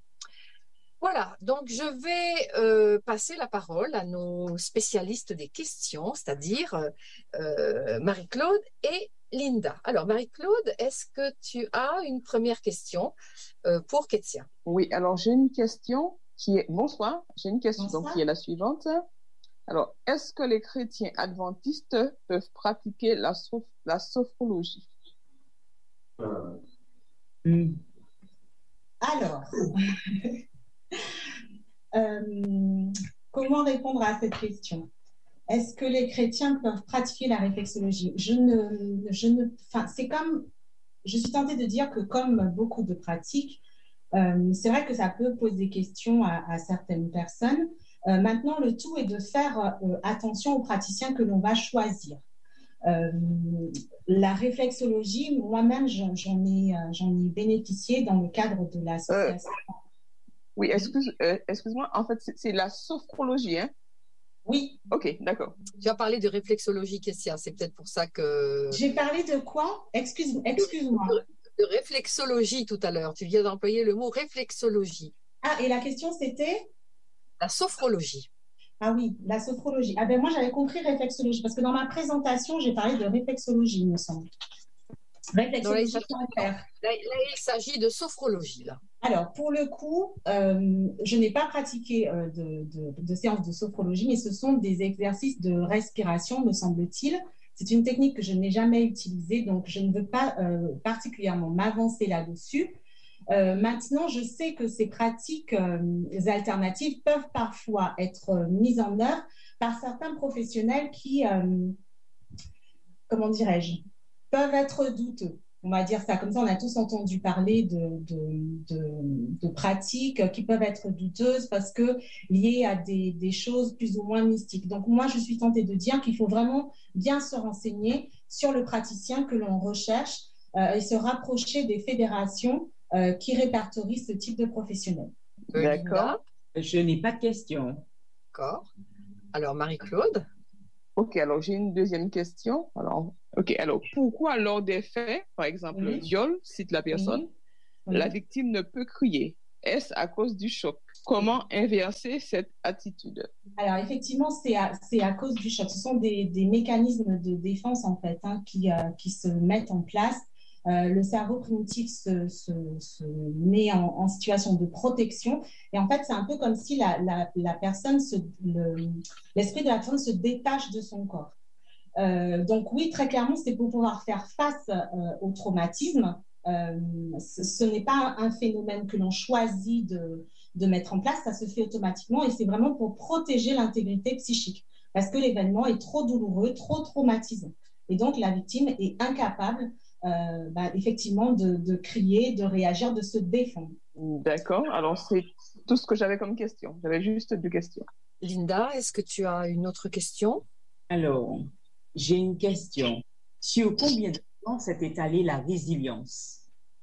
Voilà, donc je vais euh, passer la parole à nos spécialistes des questions, c'est-à-dire euh, Marie-Claude et Linda. Alors Marie-Claude, est-ce que tu as une première question euh, pour Ketsia? Oui, alors j'ai une question qui est... Bonsoir, j'ai une question donc, qui est la suivante. Alors, est-ce que les chrétiens adventistes peuvent pratiquer la, soph la sophrologie? euh. mm. Alors... Euh, comment répondre à cette question? Est-ce que les chrétiens peuvent pratiquer la réflexologie? Je ne, je ne, enfin, c'est comme, je suis tentée de dire que comme beaucoup de pratiques, euh, c'est vrai que ça peut poser des questions à, à certaines personnes. Euh, maintenant, le tout est de faire euh, attention aux praticiens que l'on va choisir. Euh, la réflexologie, moi-même, j'en ai, j'en ai bénéficié dans le cadre de l'association. Euh. Oui, excuse, euh, excuse-moi, en fait, c'est la sophrologie, hein? Oui. Ok, d'accord. Tu as parlé de réflexologie, Kessia, c'est peut-être pour ça que... J'ai parlé de quoi? Excuse, excuse-moi. De, de réflexologie tout à l'heure. Tu viens d'employer le mot réflexologie. Ah, et la question, c'était? La sophrologie. Ah oui, la sophrologie. Ah ben moi, j'avais compris réflexologie, parce que dans ma présentation, j'ai parlé de réflexologie, il me semble. Réflexologie. Non, là, il là, là, il s'agit de sophrologie, là. Alors, pour le coup, euh, je n'ai pas pratiqué euh, de, de, de séance de sophrologie, mais ce sont des exercices de respiration, me semble-t-il. C'est une technique que je n'ai jamais utilisée, donc je ne veux pas euh, particulièrement m'avancer là-dessus. Euh, maintenant, je sais que ces pratiques euh, alternatives peuvent parfois être euh, mises en œuvre par certains professionnels qui, euh, comment dirais-je, peuvent être douteux. On va dire ça comme ça, on a tous entendu parler de, de, de, de pratiques qui peuvent être douteuses parce que liées à des, des choses plus ou moins mystiques. Donc moi, je suis tentée de dire qu'il faut vraiment bien se renseigner sur le praticien que l'on recherche euh, et se rapprocher des fédérations euh, qui répertorie ce type de professionnel. D'accord. Je n'ai pas de questions. D'accord. Alors, Marie-Claude? Ok, alors j'ai une deuxième question. Alors, ok, alors pourquoi lors des faits, par exemple Oui. le viol, cite la personne, Oui. Oui. la victime ne peut crier? Est-ce à cause du choc? Comment inverser cette attitude? Alors, effectivement, c'est à, c'est à cause du choc. Ce sont des, des mécanismes de défense, en fait, hein, qui, euh, qui se mettent en place. Euh, le cerveau primitif se, se, se met en, en situation de protection. Et en fait, c'est un peu comme si la, la, la personne, se, le, l'esprit de la personne se détache de son corps. Euh, donc oui, très clairement, c'est pour pouvoir faire face euh, au traumatisme. Euh, ce, ce n'est pas un phénomène que l'on choisit de, de mettre en place, ça se fait automatiquement et c'est vraiment pour protéger l'intégrité psychique parce que l'événement est trop douloureux, trop traumatisant. Et donc, la victime est incapable, euh, bah, effectivement, de, de crier, de réagir, de se défendre. D'accord. Alors, c'est tout ce que j'avais comme question. J'avais juste deux questions. Linda, est-ce que tu as une autre question? Alors, j'ai une question. Sur combien de temps s'est étalée la résilience?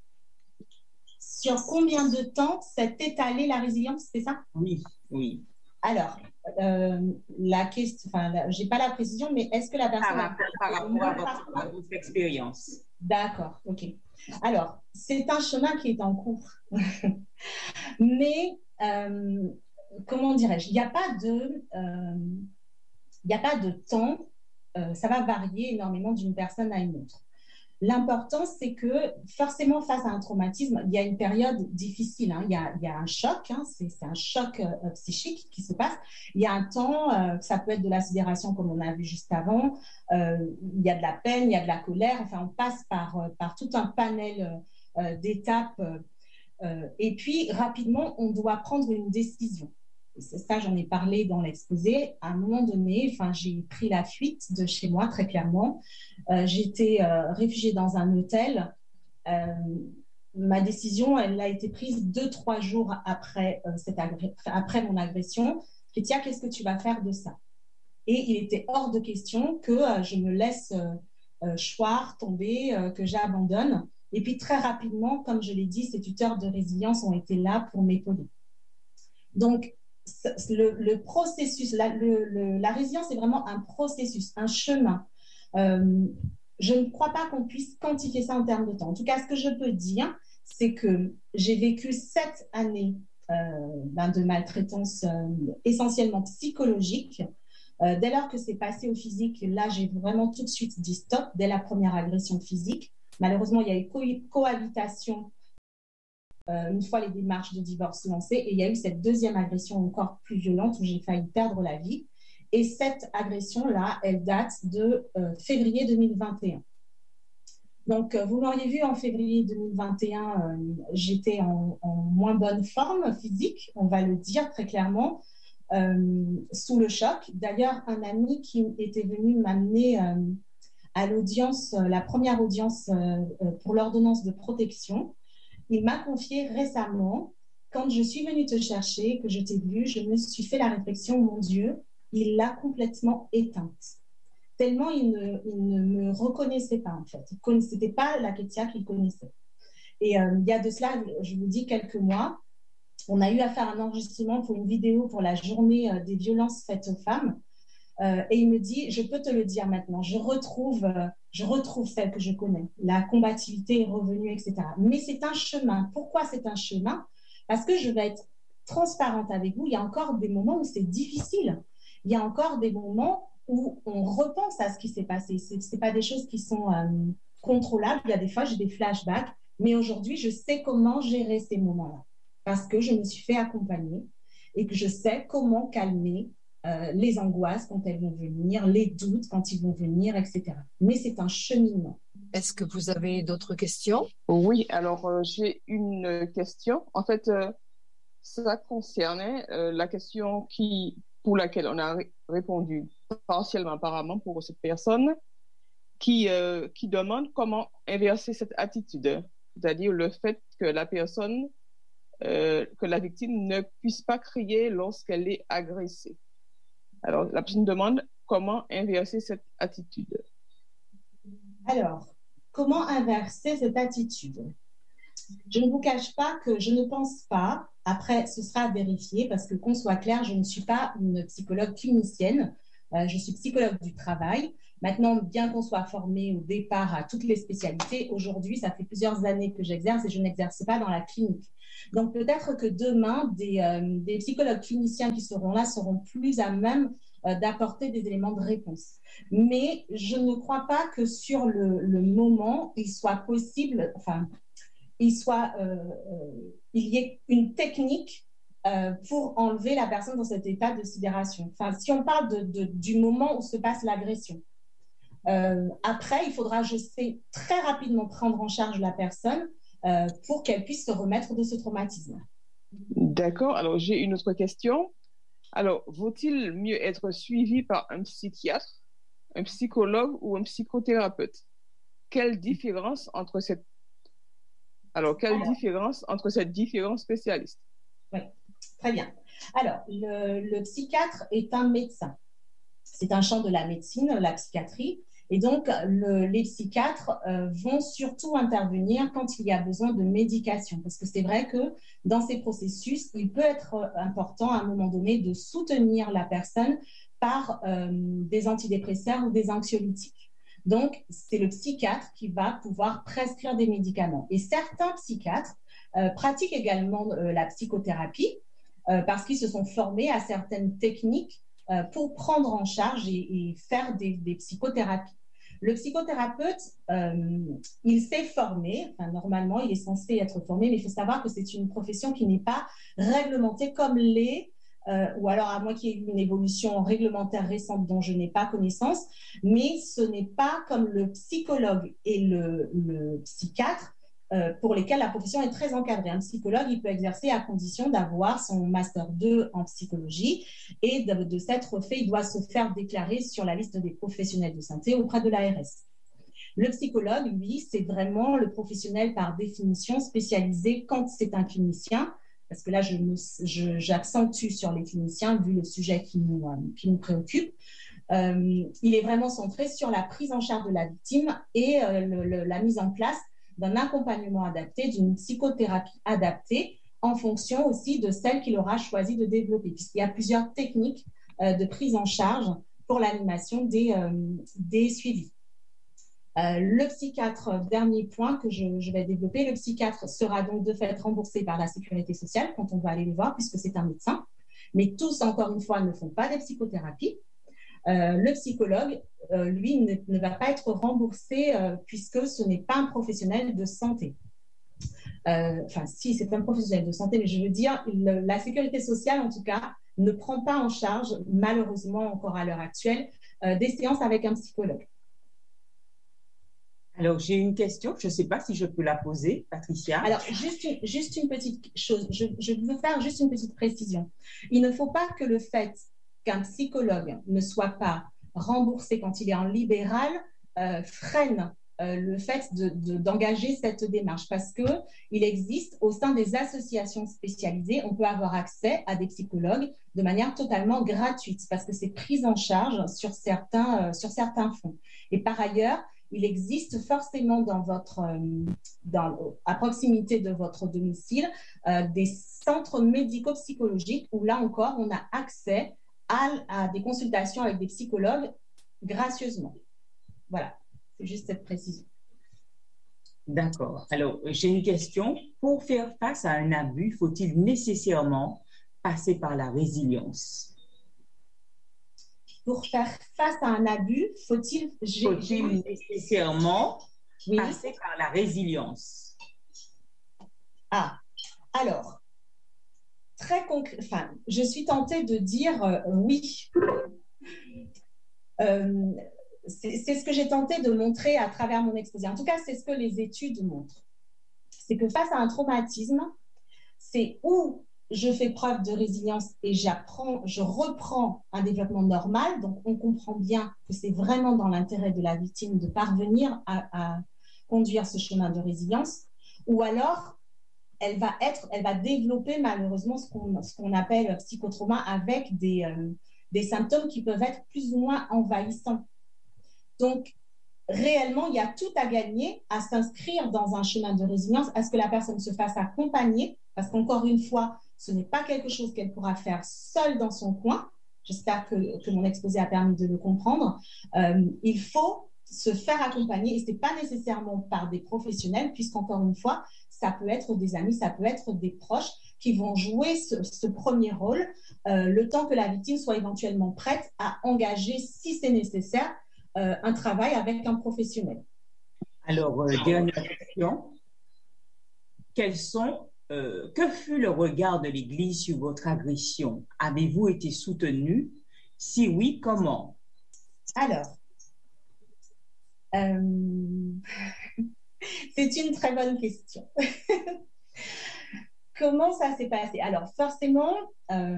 Sur combien de temps s'est étalée la résilience, c'est ça? Oui, oui. Alors, euh, la question, enfin, je n'ai pas la précision, mais est-ce que la personne... Par, par rapport à votre, à votre expérience. D'accord, ok. Alors, c'est un chemin qui est en cours. Mais, euh, comment dirais-je, il n'y a pas de... Euh, il n'y a pas de temps, euh, ça va varier énormément d'une personne à une autre. L'important, c'est que forcément, face à un traumatisme, il y a une période difficile. Hein. Il, y a, il y a un choc, hein. c'est, c'est un choc euh, psychique qui se passe. Il y a un temps, euh, ça peut être de la sidération comme on a vu juste avant. Euh, il y a de la peine, il y a de la colère. Enfin, on passe par, euh, par tout un panel euh, d'étapes. Euh, et puis, rapidement, on doit prendre une décision. C'est ça, j'en ai parlé dans l'exposé. À un moment donné, enfin, j'ai pris la fuite de chez moi, très clairement. Euh, j'étais euh, réfugiée dans un hôtel. Euh, ma décision, elle a été prise deux, trois jours après, euh, cette agré- après mon agression. J'ai dit, tiens, qu'est-ce que tu vas faire de ça? Et il était hors de question que euh, je me laisse euh, euh, choir, tomber, euh, que j'abandonne. Et puis, très rapidement, comme je l'ai dit, ces tuteurs de résilience ont été là pour m'épauler. Donc, le, le processus, la, le, le, la résilience est vraiment un processus, un chemin. Euh, je ne crois pas qu'on puisse quantifier ça en termes de temps. En tout cas, ce que je peux dire, c'est que j'ai vécu sept années euh, ben de maltraitance euh, essentiellement psychologique. Euh, dès lors que c'est passé au physique, là, j'ai vraiment tout de suite dit stop, dès la première agression physique. Malheureusement, il y a eu co- cohabitation Euh, une fois les démarches de divorce lancées, et il y a eu cette deuxième agression encore plus violente où j'ai failli perdre la vie. Et cette agression-là, elle date de euh, février deux mille vingt et un. Donc, euh, vous l'auriez vu, en février deux mille vingt et un, euh, j'étais en, en moins bonne forme physique, on va le dire très clairement, euh, sous le choc. D'ailleurs, un ami qui était venu m'amener euh, à l'audience, euh, la première audience euh, pour l'ordonnance de protection, il m'a confié récemment, quand je suis venue te chercher, que je t'ai vue, je me suis fait la réflexion, mon Dieu, il l'a complètement éteinte. Tellement il ne, il ne me reconnaissait pas, en fait. Ce n'était pas la Kétia qu'il connaissait. Et euh, il y a de cela, je vous dis, quelques mois, on a eu à faire un enregistrement pour une vidéo pour la journée euh, des violences faites aux femmes. Euh, et il me dit, je peux te le dire maintenant, je retrouve, euh, je retrouve celle que je connais. La combativité est revenue, et cetera. Mais c'est un chemin. Pourquoi c'est un chemin? Parce que je vais être transparente avec vous. Il y a encore des moments où c'est difficile. Il y a encore des moments où on repense à ce qui s'est passé. Ce n'est pas des choses qui sont euh, contrôlables. Il y a des fois, j'ai des flashbacks. Mais aujourd'hui, je sais comment gérer ces moments-là. Parce que je me suis fait accompagner et que je sais comment calmer Euh, les angoisses quand elles vont venir, les doutes quand ils vont venir, et cetera. Mais c'est un cheminement. Est-ce que vous avez d'autres questions? Oui, alors euh, j'ai une question. En fait, euh, ça concernait euh, la question qui, pour laquelle on a ré- répondu partiellement apparemment pour cette personne qui, euh, qui demande comment inverser cette attitude, c'est-à-dire le fait que la personne, euh, que la victime ne puisse pas crier lorsqu'elle est agressée. Alors, la personne demande comment inverser cette attitude. Alors, comment inverser cette attitude? Je ne vous cache pas que je ne pense pas, après ce sera à vérifier, parce que qu'on soit clair, je ne suis pas une psychologue clinicienne, euh, je suis psychologue du travail. Maintenant, bien qu'on soit formé au départ à toutes les spécialités, aujourd'hui, ça fait plusieurs années que j'exerce et je n'exerce pas dans la clinique. Donc, peut-être que demain, des, euh, des psychologues cliniciens qui seront là seront plus à même euh, d'apporter des éléments de réponse. Mais je ne crois pas que sur le, le moment, il soit possible, enfin, il, soit, euh, euh, il y ait une technique euh, pour enlever la personne dans cet état de sidération. Enfin, si on parle de, de, du moment où se passe l'agression. Euh, après, il faudra, je sais, très rapidement prendre en charge la personne euh, pour qu'elle puisse se remettre de ce traumatisme. D'accord. Alors, j'ai une autre question. Alors, vaut-il mieux être suivi par un psychiatre, un psychologue ou un psychothérapeute? Quelle différence entre cette... Alors, quelle Alors, différence entre ces différents spécialistes? Oui, très bien. Alors, le, le psychiatre est un médecin. C'est un champ de la médecine, la psychiatrie. Et donc, le, les psychiatres euh, vont surtout intervenir quand il y a besoin de médication. Parce que c'est vrai que dans ces processus, il peut être important à un moment donné de soutenir la personne par euh, des antidépresseurs ou des anxiolytiques. Donc, c'est le psychiatre qui va pouvoir prescrire des médicaments. Et certains psychiatres euh, pratiquent également euh, la psychothérapie euh, parce qu'ils se sont formés à certaines techniques euh, pour prendre en charge et, et faire des, des psychothérapies. Le psychothérapeute, euh, il s'est formé, enfin, normalement, il est censé être formé, mais il faut savoir que c'est une profession qui n'est pas réglementée comme l'est, euh, ou alors à moins qu'il y ait une évolution réglementaire récente dont je n'ai pas connaissance, mais ce n'est pas comme le psychologue et le, le psychiatre, euh, pour lesquels la profession est très encadrée. Un psychologue, il peut exercer à condition d'avoir son master deux en psychologie et de, de s'être fait, il doit se faire déclarer sur la liste des professionnels de santé auprès de l'A R S. Le psychologue, lui, c'est vraiment le professionnel par définition spécialisé quand c'est un clinicien, parce que là, je me, je, j'accentue sur les cliniciens vu le sujet qui nous, euh, qui nous préoccupe. Euh, il est vraiment centré sur la prise en charge de la victime et euh, le, le, la mise en place d'un accompagnement adapté, d'une psychothérapie adaptée en fonction aussi de celle qu'il aura choisi de développer, puisqu'il y a plusieurs techniques euh, de prise en charge pour l'animation des, euh, des suivis. Euh, le psychiatre, dernier point que je, je vais développer, le psychiatre sera donc de fait remboursé par la sécurité sociale quand on va aller le voir, puisque c'est un médecin, mais tous, encore une fois, ne font pas des psychothérapies. Euh, le psychologue, euh, lui, ne, ne va pas être remboursé euh, puisque ce n'est pas un professionnel de santé. Euh, enfin, si, c'est un professionnel de santé, mais je veux dire, le, la sécurité sociale, en tout cas, ne prend pas en charge, malheureusement encore à l'heure actuelle, euh, des séances avec un psychologue. Alors, j'ai une question, je ne sais pas si je peux la poser, Patricia. Alors, juste une, juste une petite chose, je, je veux faire juste une petite précision. Il ne faut pas que le fait qu'un psychologue ne soit pas remboursé quand il est en libéral euh, freine euh, le fait de, de, d'engager cette démarche, parce qu'il existe au sein des associations spécialisées, on peut avoir accès à des psychologues de manière totalement gratuite, parce que c'est pris en charge sur certains, euh, sur certains fonds. Et par ailleurs, il existe forcément dans votre, euh, dans, à proximité de votre domicile euh, des centres médico-psychologiques où là encore, on a accès à, à des consultations avec des psychologues gracieusement. Voilà, c'est juste cette précision. D'accord. Alors, j'ai une question. Pour faire face à un abus, faut-il nécessairement passer par la résilience? Pour faire face à un abus, faut-il, faut-il nécessairement oui. passer par la résilience? Ah, alors, très concret, enfin, je suis tentée de dire euh, oui. Euh, c'est, c'est ce que j'ai tenté de montrer à travers mon exposé. En tout cas, c'est ce que les études montrent. C'est que face à un traumatisme, c'est où je fais preuve de résilience et j'apprends, je reprends un développement normal. Donc, on comprend bien que c'est vraiment dans l'intérêt de la victime de parvenir à, à conduire ce chemin de résilience. Ou alors, elle va être, elle va développer malheureusement ce qu'on, ce qu'on appelle psychotrauma avec des, euh, des symptômes qui peuvent être plus ou moins envahissants. Donc, réellement, il y a tout à gagner à s'inscrire dans un chemin de résilience, à ce que la personne se fasse accompagner, parce qu'encore une fois, ce n'est pas quelque chose qu'elle pourra faire seule dans son coin. J'espère que, que mon exposé a permis de le comprendre. Euh, il faut se faire accompagner, et ce n'est pas nécessairement par des professionnels, puisqu'encore une fois, ça peut être des amis, ça peut être des proches qui vont jouer ce, ce premier rôle, euh, le temps que la victime soit éventuellement prête à engager, si c'est nécessaire, euh, un travail avec un professionnel. Alors, euh, dernière question. Quels sont, euh, que fut le regard de l'Église sur votre agression? Avez-vous été soutenu? Si oui, comment? Alors, euh, c'est une très bonne question. Comment ça s'est passé? Alors, forcément, euh,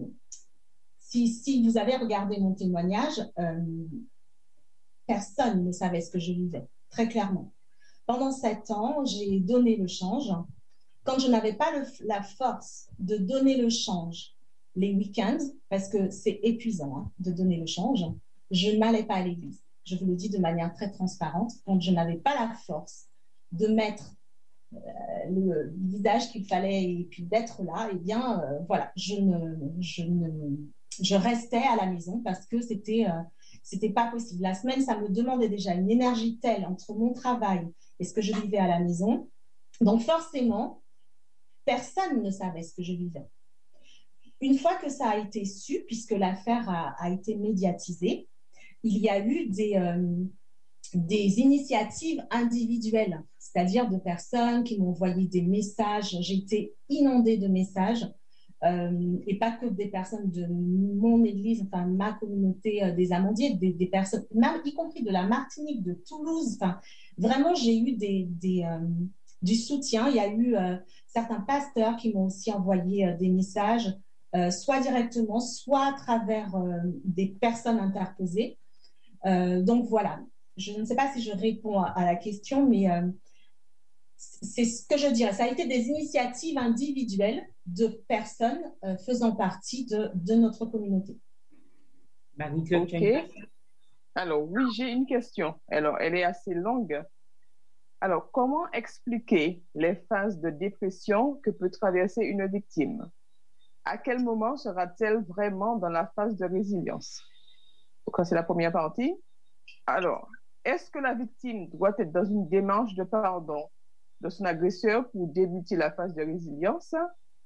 si, si vous avez regardé mon témoignage, euh, personne ne savait ce que je vivais, très clairement. Pendant sept ans, j'ai donné le change. Quand je n'avais pas le, la force de donner le change les week-ends, parce que c'est épuisant hein, de donner le change, je n'allais pas à l'église. Je vous le dis de manière très transparente. Quand je n'avais pas la force de mettre euh, le visage qu'il fallait et puis d'être là, eh bien, euh, voilà, je, ne, je, ne, je restais à la maison parce que c'était, euh, c'était pas possible. La semaine, ça me demandait déjà une énergie telle entre mon travail et ce que je vivais à la maison. Donc, forcément, personne ne savait ce que je vivais. Une fois que ça a été su, puisque l'affaire a, a été médiatisée, il y a eu des, euh, des initiatives individuelles, c'est-à-dire de personnes qui m'ont envoyé des messages. J'ai été inondée de messages, euh, et pas que des personnes de mon église, enfin ma communauté euh, des Amandiers, des, des personnes, même, y compris de la Martinique, de Toulouse. Enfin, vraiment, j'ai eu des, des, euh, du soutien. Il y a eu euh, certains pasteurs qui m'ont aussi envoyé euh, des messages, euh, soit directement, soit à travers euh, des personnes interposées. Euh, donc voilà, je ne sais pas si je réponds à, à la question, mais euh, c'est ce que je dirais. Ça a été des initiatives individuelles de personnes euh, faisant partie de, de notre communauté. Marie-Claude, Ok. Alors oui, j'ai une question. Alors, elle est assez longue. Alors, comment expliquer les phases de dépression que peut traverser une victime? À quel moment sera-t-elle vraiment dans la phase de résilience? Donc, c'est la première partie. Alors, est-ce que la victime doit être dans une démarche de pardon de son agresseur pour débuter la phase de résilience?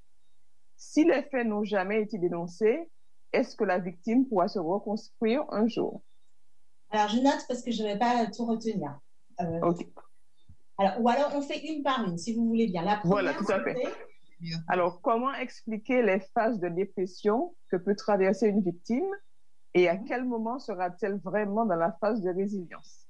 Si les faits n'ont jamais été dénoncés, est-ce que la victime pourra se reconstruire un jour? Alors, je note parce que je ne vais pas tout retenir. Euh, Ok. Alors, ou alors, on fait une par une, si vous voulez bien. La première, Voilà, tout à fait. Alors, comment expliquer les phases de dépression que peut traverser une victime et à quel moment sera-t-elle vraiment dans la phase de résilience?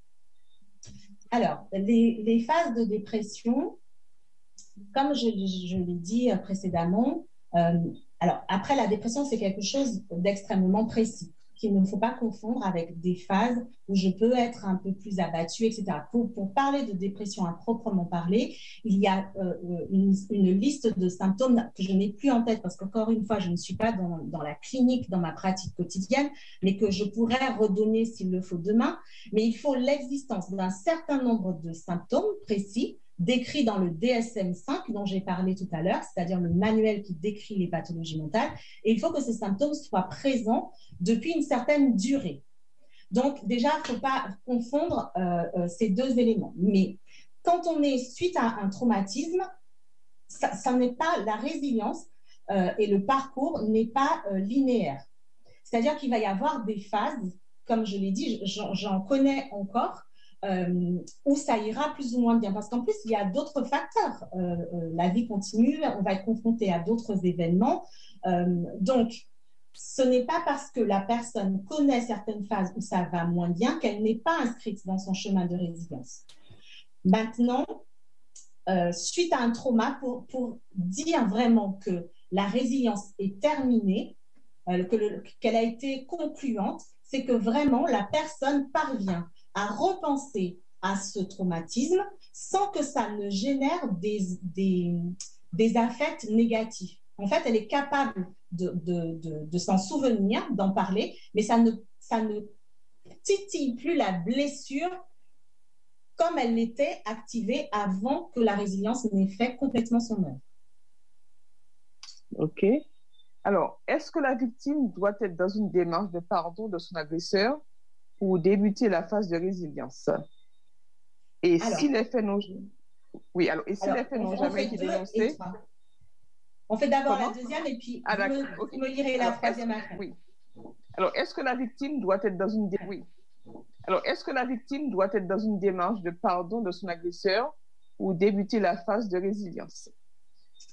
Alors, les, les phases de dépression, comme je, je l'ai dit précédemment, euh, alors après, la dépression, c'est quelque chose d'extrêmement précis, qu'il ne faut pas confondre avec des phases où je peux être un peu plus abattue, et cetera. Pour, pour parler de dépression à proprement parler, il y a euh, une, une liste de symptômes que je n'ai plus en tête parce qu'encore une fois, je ne suis pas dans, dans la clinique, dans ma pratique quotidienne, mais que je pourrais redonner s'il le faut demain. Mais il faut l'existence d'un certain nombre de symptômes précis décrits dans le D S M cinq dont j'ai parlé tout à l'heure, c'est-à-dire le manuel qui décrit les pathologies mentales. Et il faut que ces symptômes soient présents depuis une certaine durée. Donc, déjà, il ne faut pas confondre euh, euh, ces deux éléments. Mais quand on est suite à un traumatisme, ça, ça n'est pas la résilience euh, et le parcours n'est pas euh, linéaire. C'est-à-dire qu'il va y avoir des phases, comme je l'ai dit, j'en, j'en connais encore, euh, où ça ira plus ou moins bien. Parce qu'en plus, il y a d'autres facteurs. Euh, euh, la vie continue, on va être confronté à d'autres événements. Euh, donc, ce n'est pas parce que la personne connaît certaines phases où ça va moins bien qu'elle n'est pas inscrite dans son chemin de résilience. Maintenant, euh, suite à un trauma, pour, pour dire vraiment que la résilience est terminée, euh, que le, qu'elle a été concluante, c'est que vraiment la personne parvient à repenser à ce traumatisme sans que ça ne génère des, des, des affects négatifs. En fait, elle est capable de, de, de, de s'en souvenir, d'en parler, mais ça ne, ça ne titille plus la blessure comme elle l'était activée avant que la résilience n'ait fait complètement son œuvre. OK. Alors, est-ce que la victime doit être dans une démarche de pardon de son agresseur pour débuter la phase de résilience? Et alors, si les faits n'ont oui, alors, et si alors, les faits n'ont jamais été dénoncés? On fait d'abord la deuxième et puis ah, vous, me, okay. vous me lirez la troisième après. Oui. Alors, est-ce que la victime doit être dans une dé... oui. Alors, est-ce que la victime doit être dans une démarche de pardon de son agresseur ou débuter la phase de résilience?